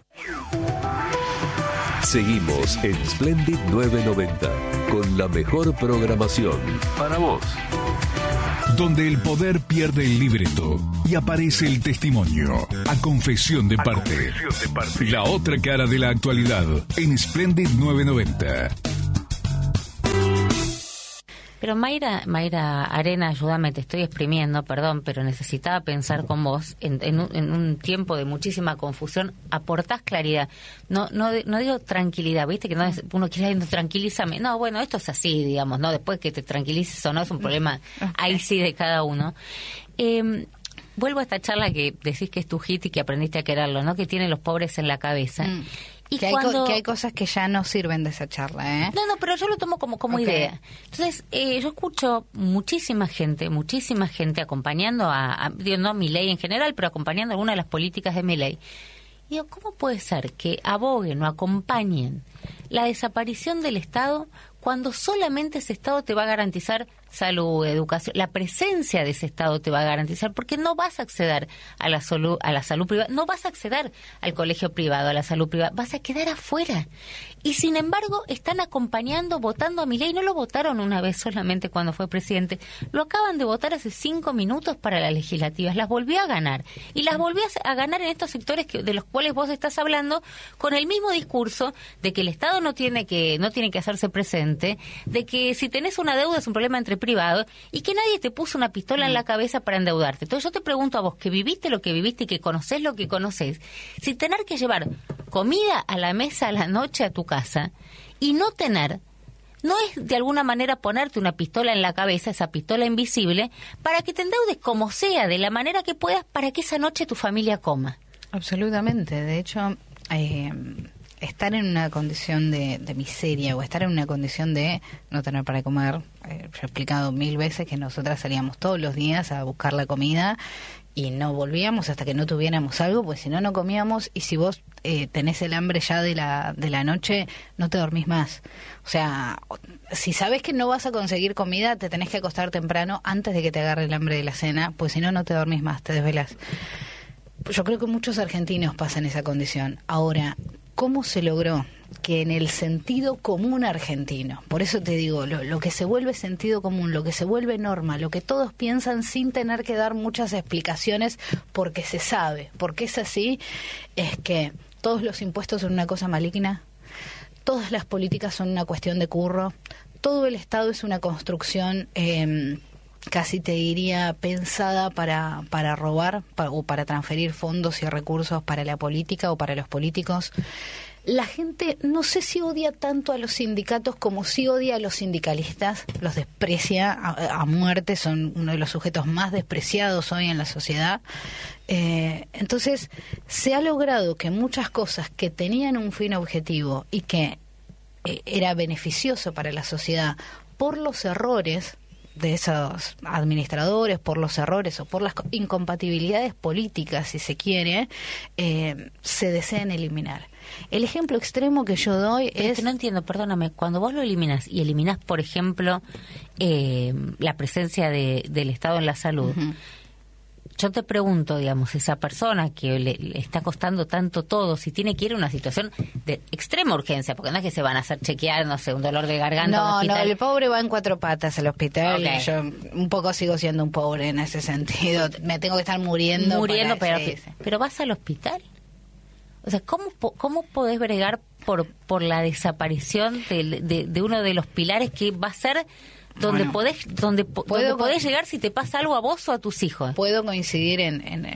Seguimos en Splendid 990 con la mejor programación para vos. Donde el poder pierde el libreto y aparece el testimonio. A confesión de parte. La otra cara de la actualidad en Splendid 990. Pero Mayra Arena, ayúdame, te estoy exprimiendo, perdón, pero necesitaba pensar con vos en un tiempo de muchísima confusión. Aportás claridad. No digo tranquilidad, ¿viste? Que no es, uno quiere decir, tranquilízame. No, bueno, esto es así, digamos, ¿no? Después que te tranquilices o no, es un problema ahí sí de cada uno. Vuelvo a esta charla que decís que es tu hit y que aprendiste a quererlo, ¿no? Que tienen los pobres en la cabeza. Y que hay cosas que ya no sirven de esa charla, ¿eh? No, pero yo lo tomo como idea. Entonces, yo escucho muchísima gente acompañando no a Milei en general, pero acompañando algunas de las políticas de Milei. Y digo, ¿cómo puede ser que aboguen o acompañen la desaparición del Estado cuando solamente ese Estado te va a garantizar salud, educación? La presencia de ese Estado te va a garantizar, porque no vas a acceder a la salud privada, no vas a acceder al colegio privado, a la salud privada, vas a quedar afuera. Y sin embargo, están acompañando, votando a Milei. No lo votaron una vez solamente cuando fue presidente, lo acaban de votar hace 5 minutos para las legislativas, las volvió a ganar. Y las volvió a ganar en estos sectores de los cuales vos estás hablando, con el mismo discurso de que el Estado no tiene que hacerse presente, de que si tenés una deuda es un problema entre privados, y que nadie te puso una pistola en la cabeza para endeudarte. Entonces yo te pregunto a vos, que viviste lo que viviste y que conocés lo que conocés, si tener que llevar comida a la mesa a la noche a tu casa y no tener, no es de alguna manera ponerte una pistola en la cabeza, esa pistola invisible, para que te endeudes como sea, de la manera que puedas, para que esa noche tu familia coma. Absolutamente. De hecho, estar en una condición de miseria o estar en una condición de no tener para comer, yo he explicado 1000 veces que nosotras salíamos todos los días a buscar la comida y no volvíamos hasta que no tuviéramos algo, pues si no, no comíamos. Y si vos tenés el hambre ya de la noche, no te dormís más. O sea, si sabés que no vas a conseguir comida, te tenés que acostar temprano antes de que te agarre el hambre de la cena, pues si no, no te dormís más, te desvelás. Yo creo que muchos argentinos pasan esa condición. Ahora, ¿cómo se logró que en el sentido común argentino, por eso te digo, lo que se vuelve sentido común, lo que se vuelve norma, lo que todos piensan sin tener que dar muchas explicaciones porque se sabe, porque es así, es que todos los impuestos son una cosa maligna, todas las políticas son una cuestión de curro, todo el Estado es una construcción casi te diría pensada para robar o para transferir fondos y recursos para la política o para los políticos. La gente no sé si odia tanto a los sindicatos como sí odia a los sindicalistas, los desprecia a muerte, son uno de los sujetos más despreciados hoy en la sociedad. Entonces se ha logrado que muchas cosas que tenían un fin objetivo y que era beneficioso para la sociedad por los errores de esos administradores, por los errores o por las incompatibilidades políticas, si se quiere, se desean eliminar. El ejemplo extremo que yo doy es... No entiendo, perdóname, cuando vos lo eliminás y eliminás, por ejemplo, la presencia del Estado en la salud, yo te pregunto, digamos, esa persona que le está costando tanto todo, si tiene que ir a una situación de extrema urgencia, porque no es que se van a hacer chequear, no sé, un dolor de garganta. No, el pobre va en 4 patas al hospital. Okay. Yo un poco sigo siendo un pobre en ese sentido. Me tengo que estar muriendo. Pero vas al hospital. O sea, ¿cómo podés bregar por la desaparición de uno de los pilares que va a ser donde podés llegar si te pasa algo a vos o a tus hijos? Puedo coincidir en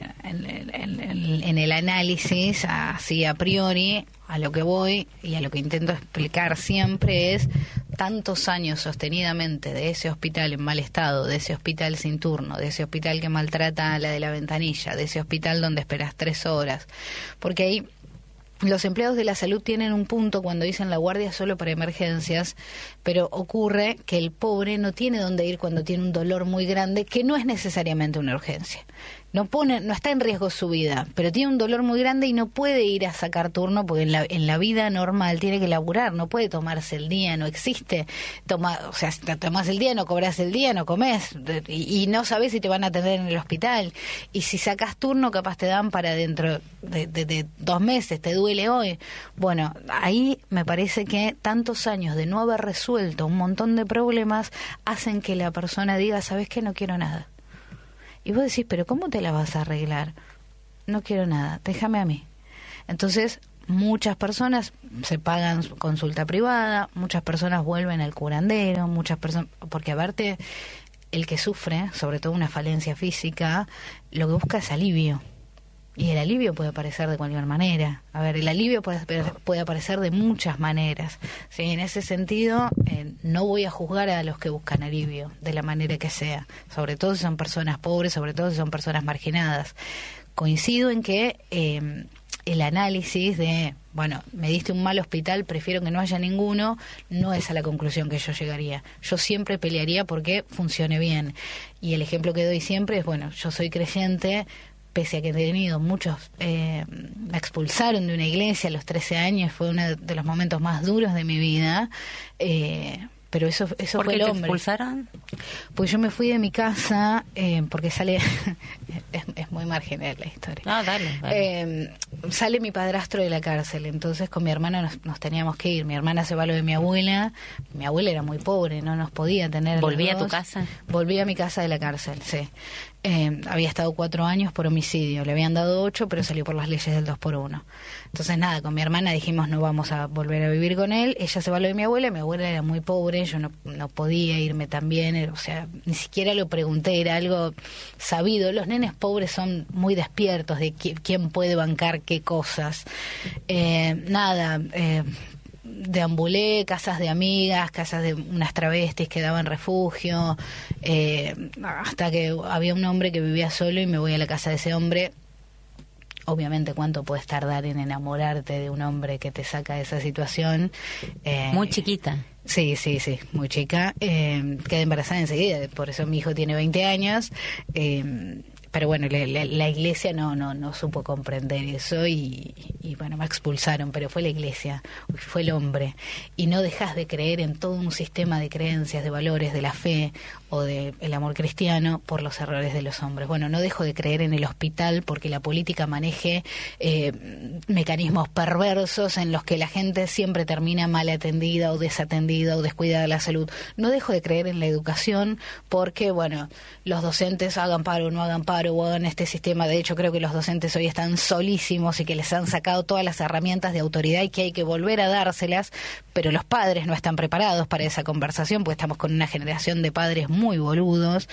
el análisis, así a priori, a lo que voy y a lo que intento explicar siempre es tantos años sostenidamente de ese hospital en mal estado, de ese hospital sin turno, de ese hospital que maltrata a la de la ventanilla, de ese hospital donde esperas 3 horas, porque ahí los empleados de la salud tienen un punto cuando dicen la guardia solo para emergencias, pero ocurre que el pobre no tiene dónde ir cuando tiene un dolor muy grande, que no es necesariamente una urgencia. No está en riesgo su vida, pero tiene un dolor muy grande y no puede ir a sacar turno porque en la vida normal tiene que laburar, no puede tomarse el día, no existe. O sea, si te tomás el día, no cobras el día, no comés y no sabés si te van a atender en el hospital. Y si sacas turno, capaz te dan para dentro de 2 meses, te duele hoy. Bueno, ahí me parece que tantos años de no haber resuelto un montón de problemas hacen que la persona diga, ¿sabés qué? No quiero nada. Y vos decís, ¿pero cómo te la vas a arreglar? No quiero nada, déjame a mí. Entonces, muchas personas se pagan consulta privada, muchas personas vuelven al curandero, muchas personas, porque aparte, el que sufre, sobre todo una falencia física, lo que busca es alivio. Y el alivio puede aparecer de cualquier manera. A ver, el alivio puede aparecer de muchas maneras. Sí, en ese sentido, no voy a juzgar a los que buscan alivio, de la manera que sea. Sobre todo si son personas pobres, sobre todo si son personas marginadas. Coincido en que el análisis de, bueno, me diste un mal hospital, prefiero que no haya ninguno, no es a la conclusión que yo llegaría. Yo siempre pelearía porque funcione bien. Y el ejemplo que doy siempre es, bueno, yo soy creyente, pese a que he tenido muchos, me expulsaron de una iglesia a los 13 años, fue uno de los momentos más duros de mi vida, pero eso ¿Por fue qué el te hombre. expulsaron? Pues yo me fui de mi casa, porque sale, es muy marginal la historia. No, dale. Sale mi padrastro de la cárcel, entonces con mi hermana nos teníamos que ir. Mi hermana se va a lo de mi abuela era muy pobre, no nos podía tener. ¿Volví a tu casa? Volví a mi casa de la cárcel, sí. Había estado 4 años por homicidio, le habían dado 8, pero salió por las leyes del 2x1. Entonces nada, con mi hermana dijimos no vamos a volver a vivir con él, ella se va a lo de mi abuela era muy pobre, yo no podía irme también, o sea, ni siquiera lo pregunté, era algo sabido, los nenes pobres son muy despiertos de quién puede bancar qué cosas. Deambulé, casas de amigas, casas de unas travestis que daban refugio, hasta que había un hombre que vivía solo y me voy a la casa de ese hombre. Obviamente, ¿cuánto puedes tardar en enamorarte de un hombre que te saca de esa situación? Muy chiquita. Sí, muy chica. Quedé embarazada enseguida, por eso mi hijo tiene 20 años. Pero bueno, la iglesia no supo comprender eso y bueno, me expulsaron, pero fue la iglesia, fue el hombre. Y no dejas de creer en todo un sistema de creencias, de valores, de la fe o del amor cristiano por los errores de los hombres. Bueno, no dejo de creer en el hospital porque la política maneje mecanismos perversos en los que la gente siempre termina mal atendida o desatendida o descuidada de la salud. No dejo de creer en la educación porque, bueno, los docentes hagan paro o no hagan paro o hagan este sistema. De hecho, creo que los docentes hoy están solísimos y que les han sacado todas las herramientas de autoridad y que hay que volver a dárselas, pero los padres no están preparados para esa conversación porque estamos con una generación de padres muy boludos.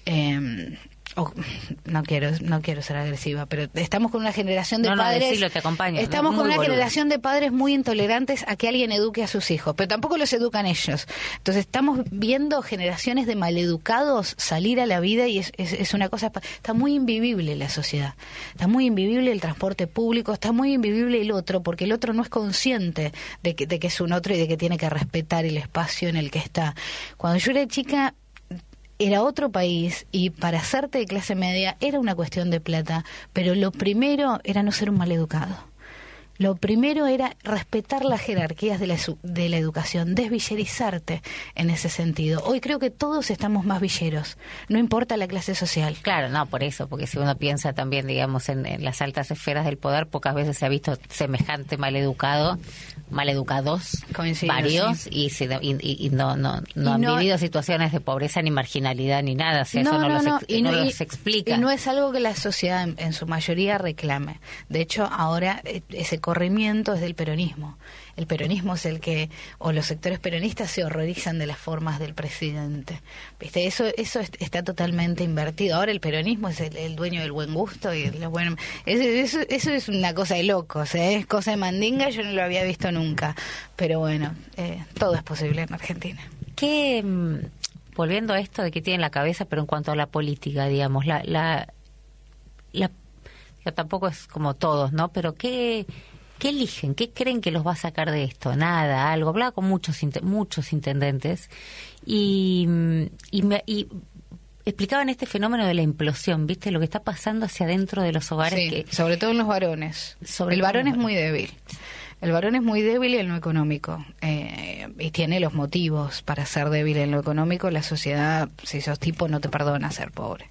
No quiero ser agresiva, pero estamos con una generación de padres. Decilo, te acompaño. Estamos con una generación de padres muy intolerantes a que alguien eduque a sus hijos, pero tampoco los educan ellos. Entonces estamos viendo generaciones de maleducados salir a la vida y es una cosa. Está muy invivible la sociedad, está muy invivible el transporte público, está muy invivible el otro, porque el otro no es consciente de que es un otro y de que tiene que respetar el espacio en el que está. Cuando yo era chica era otro país y para hacerte de clase media era una cuestión de plata, pero lo primero era no ser un maleducado. Lo primero era respetar las jerarquías de la educación, desvillerizarte en ese sentido. Hoy creo que todos estamos más villeros, no importa la clase social. Claro, no, por eso, porque si uno piensa también, digamos, en las altas esferas del poder, pocas veces se ha visto semejante maleducados, varios, sí. y no han vivido situaciones de pobreza ni marginalidad ni nada, o sea, eso no los explica. Y no es algo que la sociedad en su mayoría reclame. De hecho, ahora ese recorrimiento es del peronismo. El peronismo es el que, o los sectores peronistas se horrorizan de las formas del presidente. ¿Viste? Eso está totalmente invertido. Ahora el peronismo es el dueño del buen gusto y lo bueno. Eso es una cosa de locos, ¿eh? Es cosa de mandinga, yo no lo había visto nunca. Pero bueno, todo es posible en Argentina. ¿Qué, volviendo a esto de que tiene en la cabeza, pero en cuanto a la política, digamos, yo tampoco es como todos, ¿no? Pero ¿qué eligen? ¿Qué creen que los va a sacar de esto? Nada, algo. Hablaba con muchos intendentes y explicaban este fenómeno de la implosión, ¿viste? Lo que está pasando hacia adentro de los hogares. Sí, sobre todo en los varones. El varón es muy débil. El varón es muy débil en lo económico y tiene los motivos para ser débil en lo económico. La sociedad, si sos tipo, no te perdona ser pobre.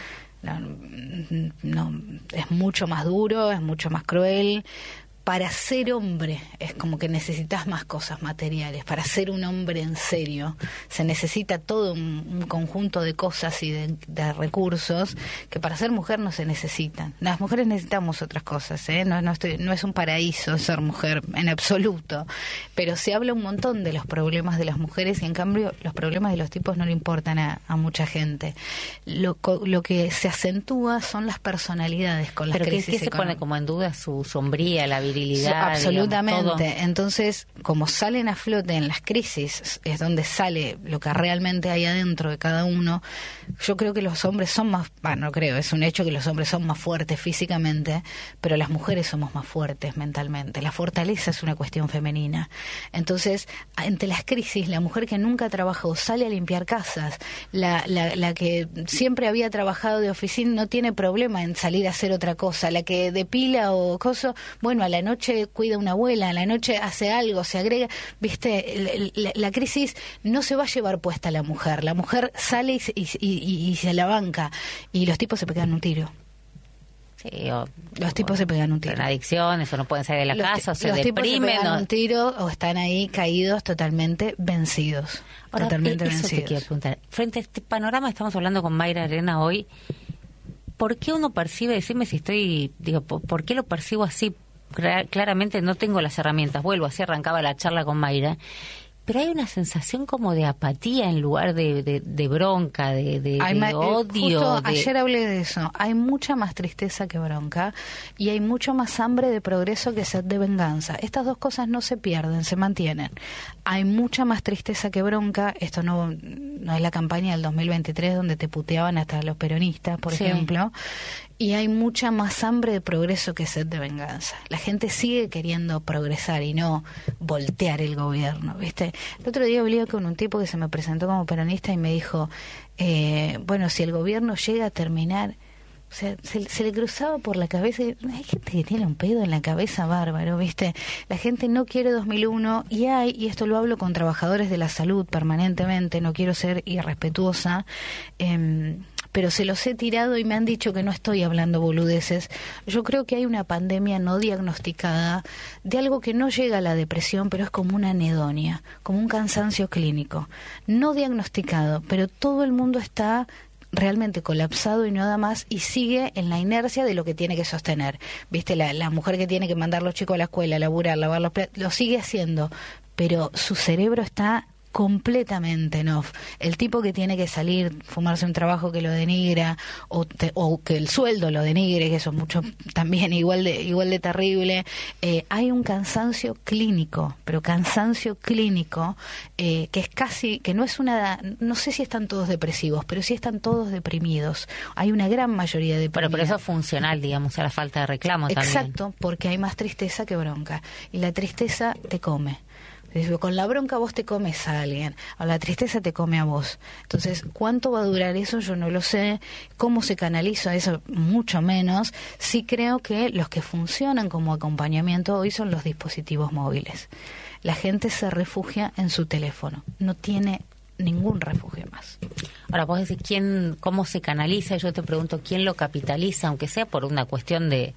No, es mucho más duro, es mucho más cruel. Para ser hombre es como que necesitas más cosas materiales. Para ser un hombre en serio se necesita todo un conjunto de cosas y de recursos que para ser mujer no se necesitan. Las mujeres necesitamos otras cosas, ¿eh? No es un paraíso ser mujer en absoluto, pero se habla un montón de los problemas de las mujeres y en cambio los problemas de los tipos no le importan a mucha gente. Lo que se acentúa son las personalidades con las crisis. ¿Pero qué se pone como en duda su sombría, la virilidad? Absolutamente. Digamos, todo. Entonces, como salen a flote en las crisis, es donde sale lo que realmente hay adentro de cada uno. Yo creo que los hombres son más, no creo, es un hecho que los hombres son más fuertes físicamente, pero las mujeres somos más fuertes mentalmente. La fortaleza es una cuestión femenina. Entonces, ante las crisis, la mujer que nunca trabajó sale a limpiar casas. La que siempre había trabajado de oficina no tiene problema en salir a hacer otra cosa. La que depila o cosa, bueno, a la noche cuida una abuela, a la noche hace algo, se agrega. Viste, la crisis no se va a llevar puesta a la mujer. La mujer sale y se la banca. Y los tipos se pegan un tiro. Sí, los tipos se pegan un tiro. En adicciones, o no pueden salir de la casa, o se los deprimen. Tipos se pegan un tiro o están ahí caídos totalmente vencidos. Ahora, totalmente eso vencidos. Te quiero preguntar. Frente a este panorama, estamos hablando con Mayra Arena hoy. ¿Por qué uno percibe, decime si ¿por qué lo percibo así? Claramente no tengo las herramientas. Vuelvo, así arrancaba la charla con Mayra. Pero hay una sensación como de apatía en lugar de bronca, de odio. Justo ayer hablé de eso. Hay mucha más tristeza que bronca y hay mucho más hambre de progreso que sed de venganza. Estas dos cosas no se pierden, se mantienen. Hay mucha más tristeza que bronca. Esto no es la campaña del 2023 donde te puteaban hasta los peronistas, por ejemplo. Y hay mucha más hambre de progreso que sed de venganza. La gente sigue queriendo progresar y no voltear el gobierno, ¿viste? El otro día hablé con un tipo que se me presentó como peronista y me dijo, bueno, si el gobierno llega a terminar, o sea, se le cruzaba por la cabeza, hay gente que tiene un pedo en la cabeza bárbaro, ¿viste? La gente no quiere 2001 y esto lo hablo con trabajadores de la salud permanentemente, no quiero ser irrespetuosa, pero se los he tirado y me han dicho que no estoy hablando boludeces. Yo creo que hay una pandemia no diagnosticada de algo que no llega a la depresión, pero es como una anedonia, como un cansancio clínico. No diagnosticado, pero todo el mundo está realmente colapsado y nada más, y sigue en la inercia de lo que tiene que sostener. ¿Viste? La mujer que tiene que mandar a los chicos a la escuela, laburar, lavar los platos, lo sigue haciendo, pero su cerebro está completamente en off. El tipo que tiene que salir, fumarse un trabajo que lo denigra o que el sueldo lo denigre, que eso es mucho también igual de terrible. Hay un cansancio clínico, pero cansancio clínico que es casi, que no es una, no sé si están todos depresivos, pero sí están todos deprimidos. Hay una gran mayoría de deprimidos. Pero eso es funcional, digamos, a la falta de reclamo también. Exacto, porque hay más tristeza que bronca y la tristeza te come. Con la bronca vos te comes a alguien, a la tristeza te come a vos. Entonces, ¿cuánto va a durar eso? Yo no lo sé. ¿Cómo se canaliza eso? Mucho menos. Sí creo que los que funcionan como acompañamiento hoy son los dispositivos móviles. La gente se refugia en su teléfono. No tiene ningún refugio más. Ahora vos decís cómo se canaliza, yo te pregunto quién lo capitaliza, aunque sea por una cuestión de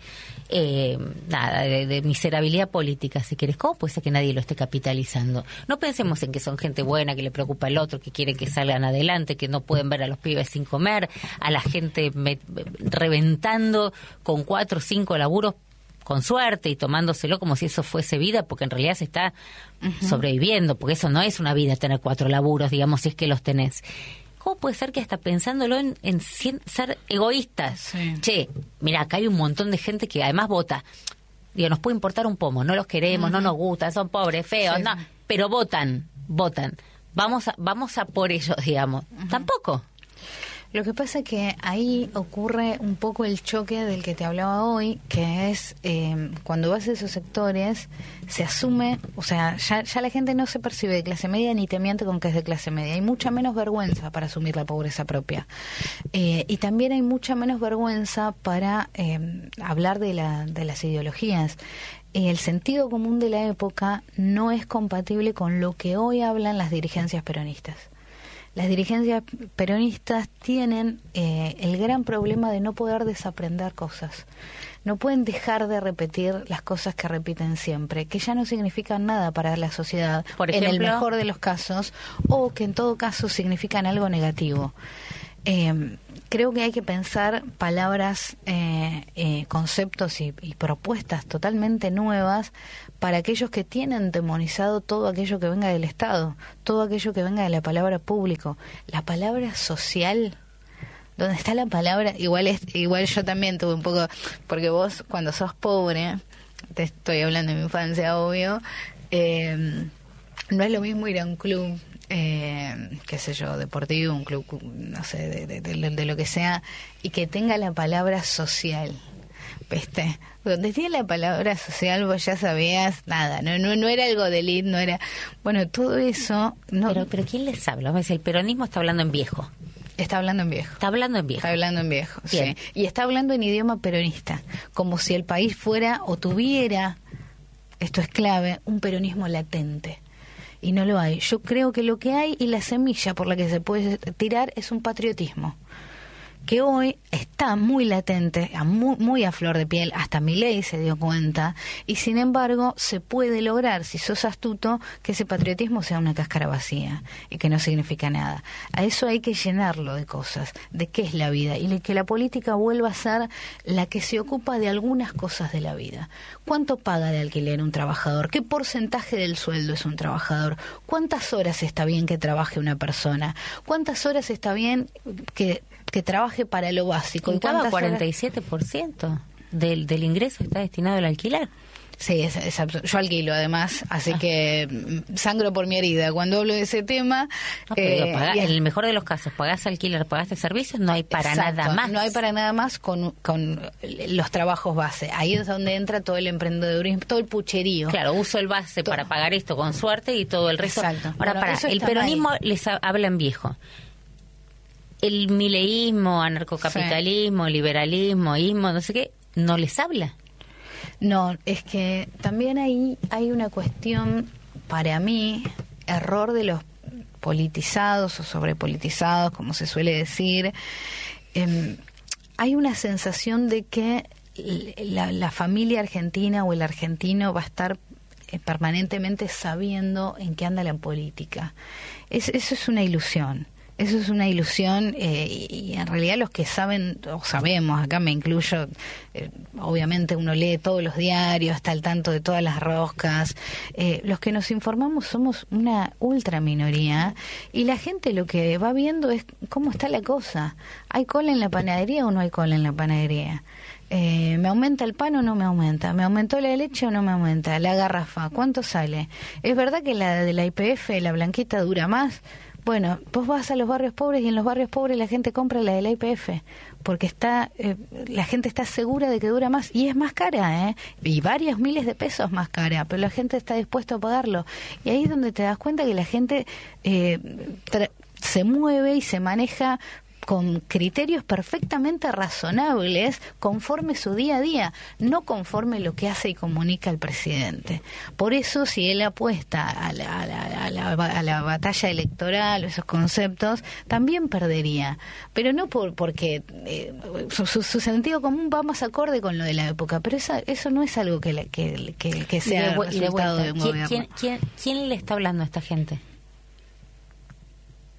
miserabilidad política, si querés. ¿Cómo puede ser que nadie lo esté capitalizando? No pensemos en que son gente buena, que le preocupa el otro, que quieren que salgan adelante, que no pueden ver a los pibes sin comer, a la gente reventando con 4 o 5 laburos con suerte y tomándoselo como si eso fuese vida, porque en realidad se está sobreviviendo, porque eso no es una vida tener 4 laburos, digamos, si es que los tenés. ¿Cómo puede ser que hasta pensándolo en ser egoístas? Sí. Che, mira, acá hay un montón de gente que además vota. Digo, nos puede importar un pomo, no los queremos, no nos gustan, son pobres, feos, no, pero votan. Vamos a por ellos, digamos. Tampoco. Lo que pasa es que ahí ocurre un poco el choque del que te hablaba hoy, que es cuando vas a esos sectores, se asume, o sea, ya la gente no se percibe de clase media ni te miente con que es de clase media. Hay mucha menos vergüenza para asumir la pobreza propia. Y también hay mucha menos vergüenza para hablar de las ideologías. El sentido común de la época no es compatible con lo que hoy hablan las dirigencias peronistas. Las dirigencias peronistas tienen el gran problema de no poder desaprender cosas. No pueden dejar de repetir las cosas que repiten siempre, que ya no significan nada para la sociedad, por ejemplo, en el mejor de los casos, o que en todo caso significan algo negativo. Creo que hay que pensar palabras, conceptos y propuestas totalmente nuevas para aquellos que tienen demonizado todo aquello que venga del Estado, todo aquello que venga de la palabra público. La palabra social, ¿dónde está la palabra? Igual yo también tuve un poco, porque vos cuando sos pobre, te estoy hablando de mi infancia, obvio, no es lo mismo ir a un club, qué sé yo, deportivo, un club, no sé, de lo que sea, y que tenga la palabra social, ¿viste? Donde tiene la palabra social vos ya sabías nada, no era algo de elite, no era, bueno, todo eso no. Pero ¿quién les habla? El peronismo está hablando en viejo. Está hablando en viejo. Está hablando en viejo, sí. Y está hablando en idioma peronista, como si el país fuera o tuviera, esto es clave, un peronismo latente. Y no lo hay. Yo creo que lo que hay y la semilla por la que se puede tirar es un patriotismo que hoy está muy latente, muy a flor de piel, hasta Milei se dio cuenta, y sin embargo se puede lograr, si sos astuto, que ese patriotismo sea una cáscara vacía y que no significa nada. A eso hay que llenarlo de cosas, de qué es la vida, y que la política vuelva a ser la que se ocupa de algunas cosas de la vida. ¿Cuánto paga de alquiler un trabajador? ¿Qué porcentaje del sueldo es un trabajador? ¿Cuántas horas está bien que trabaje una persona? ¿Cuántas horas está bien que trabaje para lo básico? Y cada 47% del ingreso está destinado al alquiler. Sí, es absurdo. Yo alquilo además, así que sangro por mi herida cuando hablo de ese tema. No, en el mejor de los casos, pagás alquiler, pagaste servicios, no hay para nada más. No hay para nada más con los trabajos base. Ahí es donde entra todo el emprendedurismo, todo el pucherío. Claro, uso el base para pagar esto con suerte y todo el resto. Exacto. Ahora, el peronismo les habla en viejo. El mileísmo, anarcocapitalismo, liberalismo, ismo, no sé qué, no les habla. No, es que también ahí hay una cuestión, para mí, error de los politizados o sobrepolitizados, como se suele decir. Hay una sensación de que la familia argentina o el argentino va a estar permanentemente sabiendo en qué anda la política. Eso es una ilusión. Eso es una ilusión y en realidad los que saben, o sabemos, acá me incluyo, obviamente uno lee todos los diarios, está al tanto de todas las roscas, los que nos informamos somos una ultra minoría y la gente lo que va viendo es cómo está la cosa. ¿Hay cola en la panadería o no hay cola en la panadería? ¿Me aumenta el pan o no me aumenta? ¿Me aumentó la leche o no me aumenta? La garrafa, ¿cuánto sale? ¿Es verdad que la de la YPF, la blanquita, dura más? Bueno, vos vas a los barrios pobres y en los barrios pobres la gente compra la de la YPF porque la gente está segura de que dura más y es más cara, y varios miles de pesos más cara, pero la gente está dispuesta a pagarlo. Y ahí es donde te das cuenta que la gente se mueve y se maneja con criterios perfectamente razonables conforme su día a día, no conforme lo que hace y comunica el presidente. Por eso, si él apuesta a la batalla electoral, esos conceptos, también perdería. Pero no porque su sentido común va más acorde con lo de la época, pero eso no es algo que sea resultado de un gobierno. ¿Quién le está hablando a esta gente?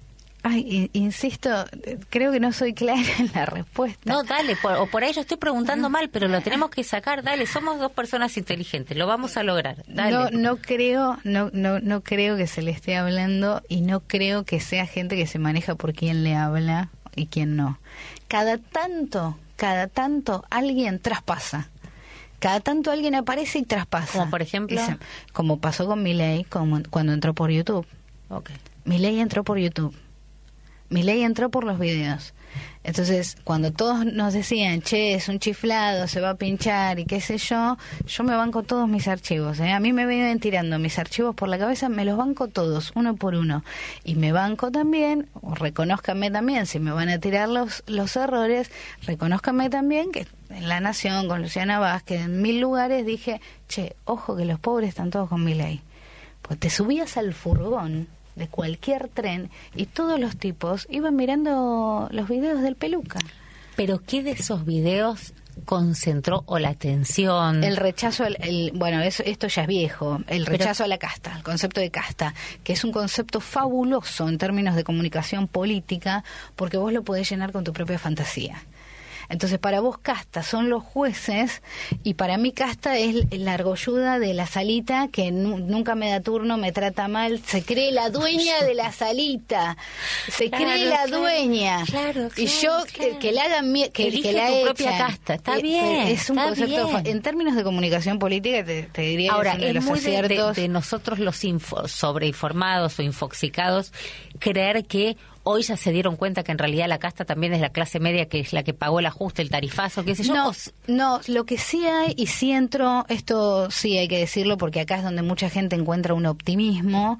Insisto, creo que no soy clara en la respuesta. No, dale, o por ahí yo estoy preguntando mal, pero lo tenemos que sacar, dale, somos dos personas inteligentes, lo vamos a lograr, dale. No creo que se le esté hablando y no creo que sea gente que se maneja por quién le habla y quién no. Cada tanto alguien traspasa. Cada tanto alguien aparece y traspasa. Como por ejemplo, como pasó con Milei cuando entró por YouTube. Okay. Milei entró por YouTube. Milei entró por los videos. Entonces, cuando todos nos decían, che, es un chiflado, se va a pinchar y qué sé yo me banco todos mis archivos. A mí me vienen tirando mis archivos por la cabeza, me los banco todos, uno por uno. Y me banco también, o reconózcanme también, si me van a tirar los errores, reconózcanme también que en La Nación, con Luciana Vázquez, en 1000 lugares dije, che, ojo que los pobres están todos con Milei. Pues te subías al furgón de cualquier tren y todos los tipos iban mirando los videos del Peluca. ¿Pero qué de esos videos concentró o la atención? El rechazo, bueno, esto ya es viejo, el rechazo a la casta, el concepto de casta, que es un concepto fabuloso en términos de comunicación política, porque vos lo podés llenar con tu propia fantasía. Entonces, para vos casta son los jueces y para mí casta es la argolluda de la salita que nunca me da turno, me trata mal, se cree la dueña de la salita, cree la dueña. Claro, y yo que la hagan que la tu echan. Propia casta, está bien. Es un concepto bien. En términos de comunicación política te diría ahora, que es uno de los aciertos. De nosotros los sobreinformados o infoxicados creer que hoy ya se dieron cuenta que en realidad la casta también es la clase media, que es la que pagó el ajuste, el tarifazo, qué sé yo. No, lo que sí hay, y sí entro, esto sí hay que decirlo porque acá es donde mucha gente encuentra un optimismo,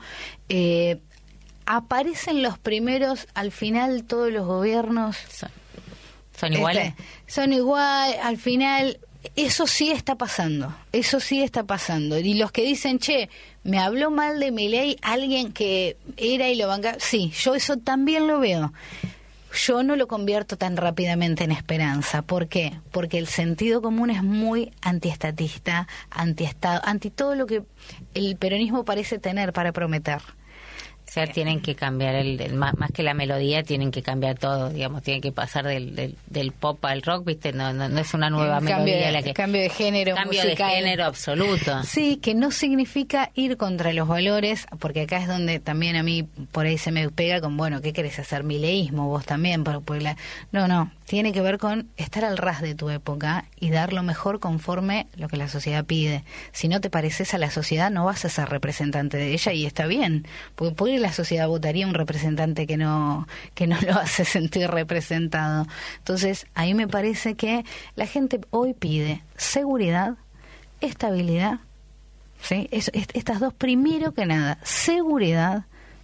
aparecen los primeros, al final todos los gobiernos son iguales. Son igual, al final. Eso sí está pasando. Y los que dicen, che, me habló mal de Milei alguien que era y lo bancaba. Sí, yo eso también lo veo. Yo no lo convierto tan rápidamente en esperanza. ¿Por qué? Porque el sentido común es muy antiestatista, antiestado, anti todo lo que el peronismo parece tener para prometer. O sea, tienen que cambiar más que la melodía, tienen que cambiar todo, digamos, tienen que pasar del pop al rock, ¿viste? No es una nueva melodía la que cambio de género musical. De género absoluto. Sí, que no significa ir contra los valores, porque acá es donde también a mí por ahí se me pega con, bueno, ¿qué querés hacer? Mileísmo, vos también, no, tiene que ver con estar al ras de tu época y dar lo mejor conforme lo que la sociedad pide. Si no te pareces a la sociedad, no vas a ser representante de ella y está bien, porque la sociedad votaría un representante que no lo hace sentir representado. Entonces, ahí me parece que la gente hoy pide seguridad, estabilidad, ¿sí? Estas dos, primero que nada, seguridad,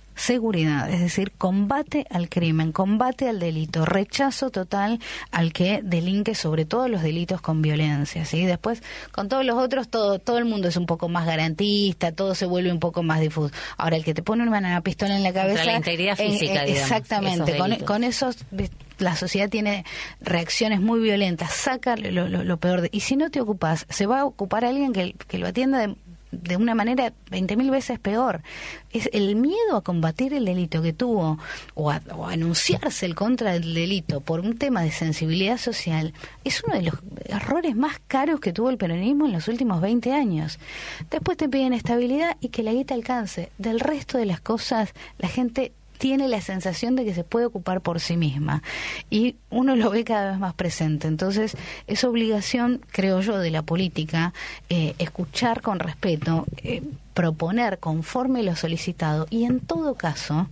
es decir, combate al crimen, combate al delito, rechazo total al que delinque, sobre todo los delitos con violencia, ¿sí? Después, con todos los otros, todo el mundo es un poco más garantista, todo se vuelve un poco más difuso. Ahora, el que te pone una pistola en la cabeza... Contra la integridad física, digamos. Exactamente, con esos... La sociedad tiene reacciones muy violentas, saca lo peor. Y si no te ocupas, se va a ocupar alguien que lo atienda de una manera 20.000 veces peor. Es el miedo a combatir el delito que tuvo o a anunciarse el contra del delito por un tema de sensibilidad social es uno de los errores más caros que tuvo el peronismo en los últimos 20 años. Después te piden estabilidad y que la guita alcance. Del resto de las cosas, la gente tiene la sensación de que se puede ocupar por sí misma y uno lo ve cada vez más presente. Entonces es obligación, creo yo, de la política escuchar con respeto, proponer conforme lo solicitado y en todo caso,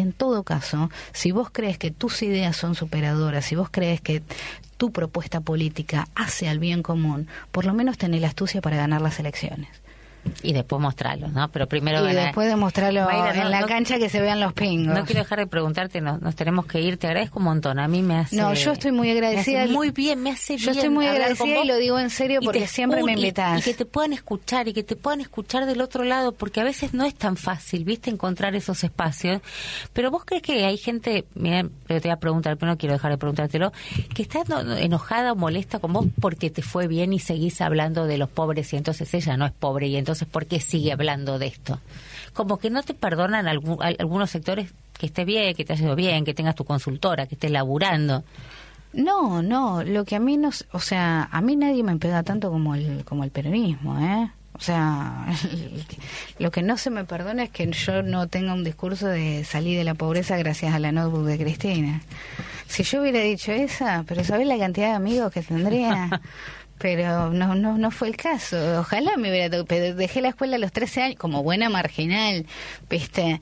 si vos crees que tus ideas son superadoras, si vos crees que tu propuesta política hace al bien común, por lo menos tenés la astucia para ganar las elecciones. Y después mostrarlo, ¿no? Pero primero... Y después de mostrarlo en la cancha que se vean los pingos. No quiero dejar de preguntarte, nos tenemos que ir, te agradezco un montón, a mí me hace... No, yo estoy muy agradecida. Me hace muy bien, me hace bien. Yo estoy muy agradecida y lo digo en serio porque siempre me invitás. Y que te puedan escuchar, y que te puedan escuchar del otro lado, porque a veces no es tan fácil, ¿viste? Encontrar esos espacios. Pero vos crees que hay gente, mira, te voy a preguntar, pero no quiero dejar de preguntártelo, que está enojada o molesta con vos porque te fue bien y seguís hablando de los pobres y entonces ella no es pobre y entonces ¿por qué sigue hablando de esto? Como que no te perdonan algunos sectores que estés bien, que te haya ido bien, que tengas tu consultora, que estés laburando. No, lo que a mí a mí nadie me pega tanto como el peronismo, ¿eh? O sea, lo que no se me perdona es que yo no tenga un discurso de salir de la pobreza gracias a la notebook de Cristina. Si yo hubiera dicho esa, pero ¿sabés la cantidad de amigos que tendría? Pero no fue el caso. Ojalá me hubiera tocado. Pero dejé la escuela a los 13 años como buena marginal, ¿viste?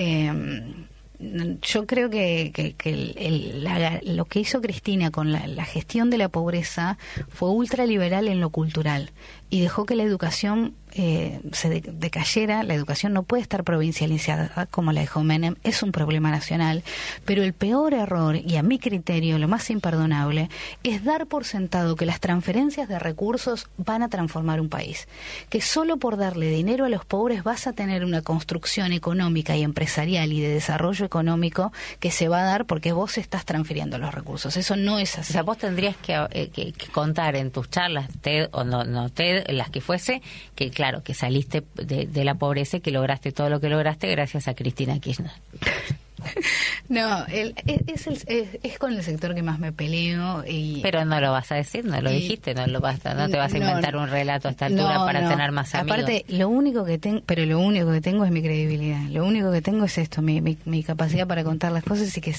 Yo creo que lo que hizo Cristina con la gestión de la pobreza fue ultraliberal en lo cultural y dejó que la educación se decayera. La educación no puede estar provincializada como la dejó Menem, es un problema nacional, pero el peor error, y a mi criterio lo más imperdonable, es dar por sentado que las transferencias de recursos van a transformar un país, que solo por darle dinero a los pobres vas a tener una construcción económica y empresarial y de desarrollo económico que se va a dar porque vos estás transfiriendo los recursos. Eso no es así. O sea, vos tendrías que contar en tus charlas, TED o no TED, las que fuese, que claro, que saliste de la pobreza y que lograste todo lo que lograste gracias a Cristina Kirchner. No, es con el sector que más me peleo. Pero no lo vas a decir, no lo dijiste, no te vas a inventar un relato a esta altura para tener más amigos. Aparte, lo único que tengo es mi credibilidad. Lo único que tengo es esto, mi capacidad para contar las cosas y que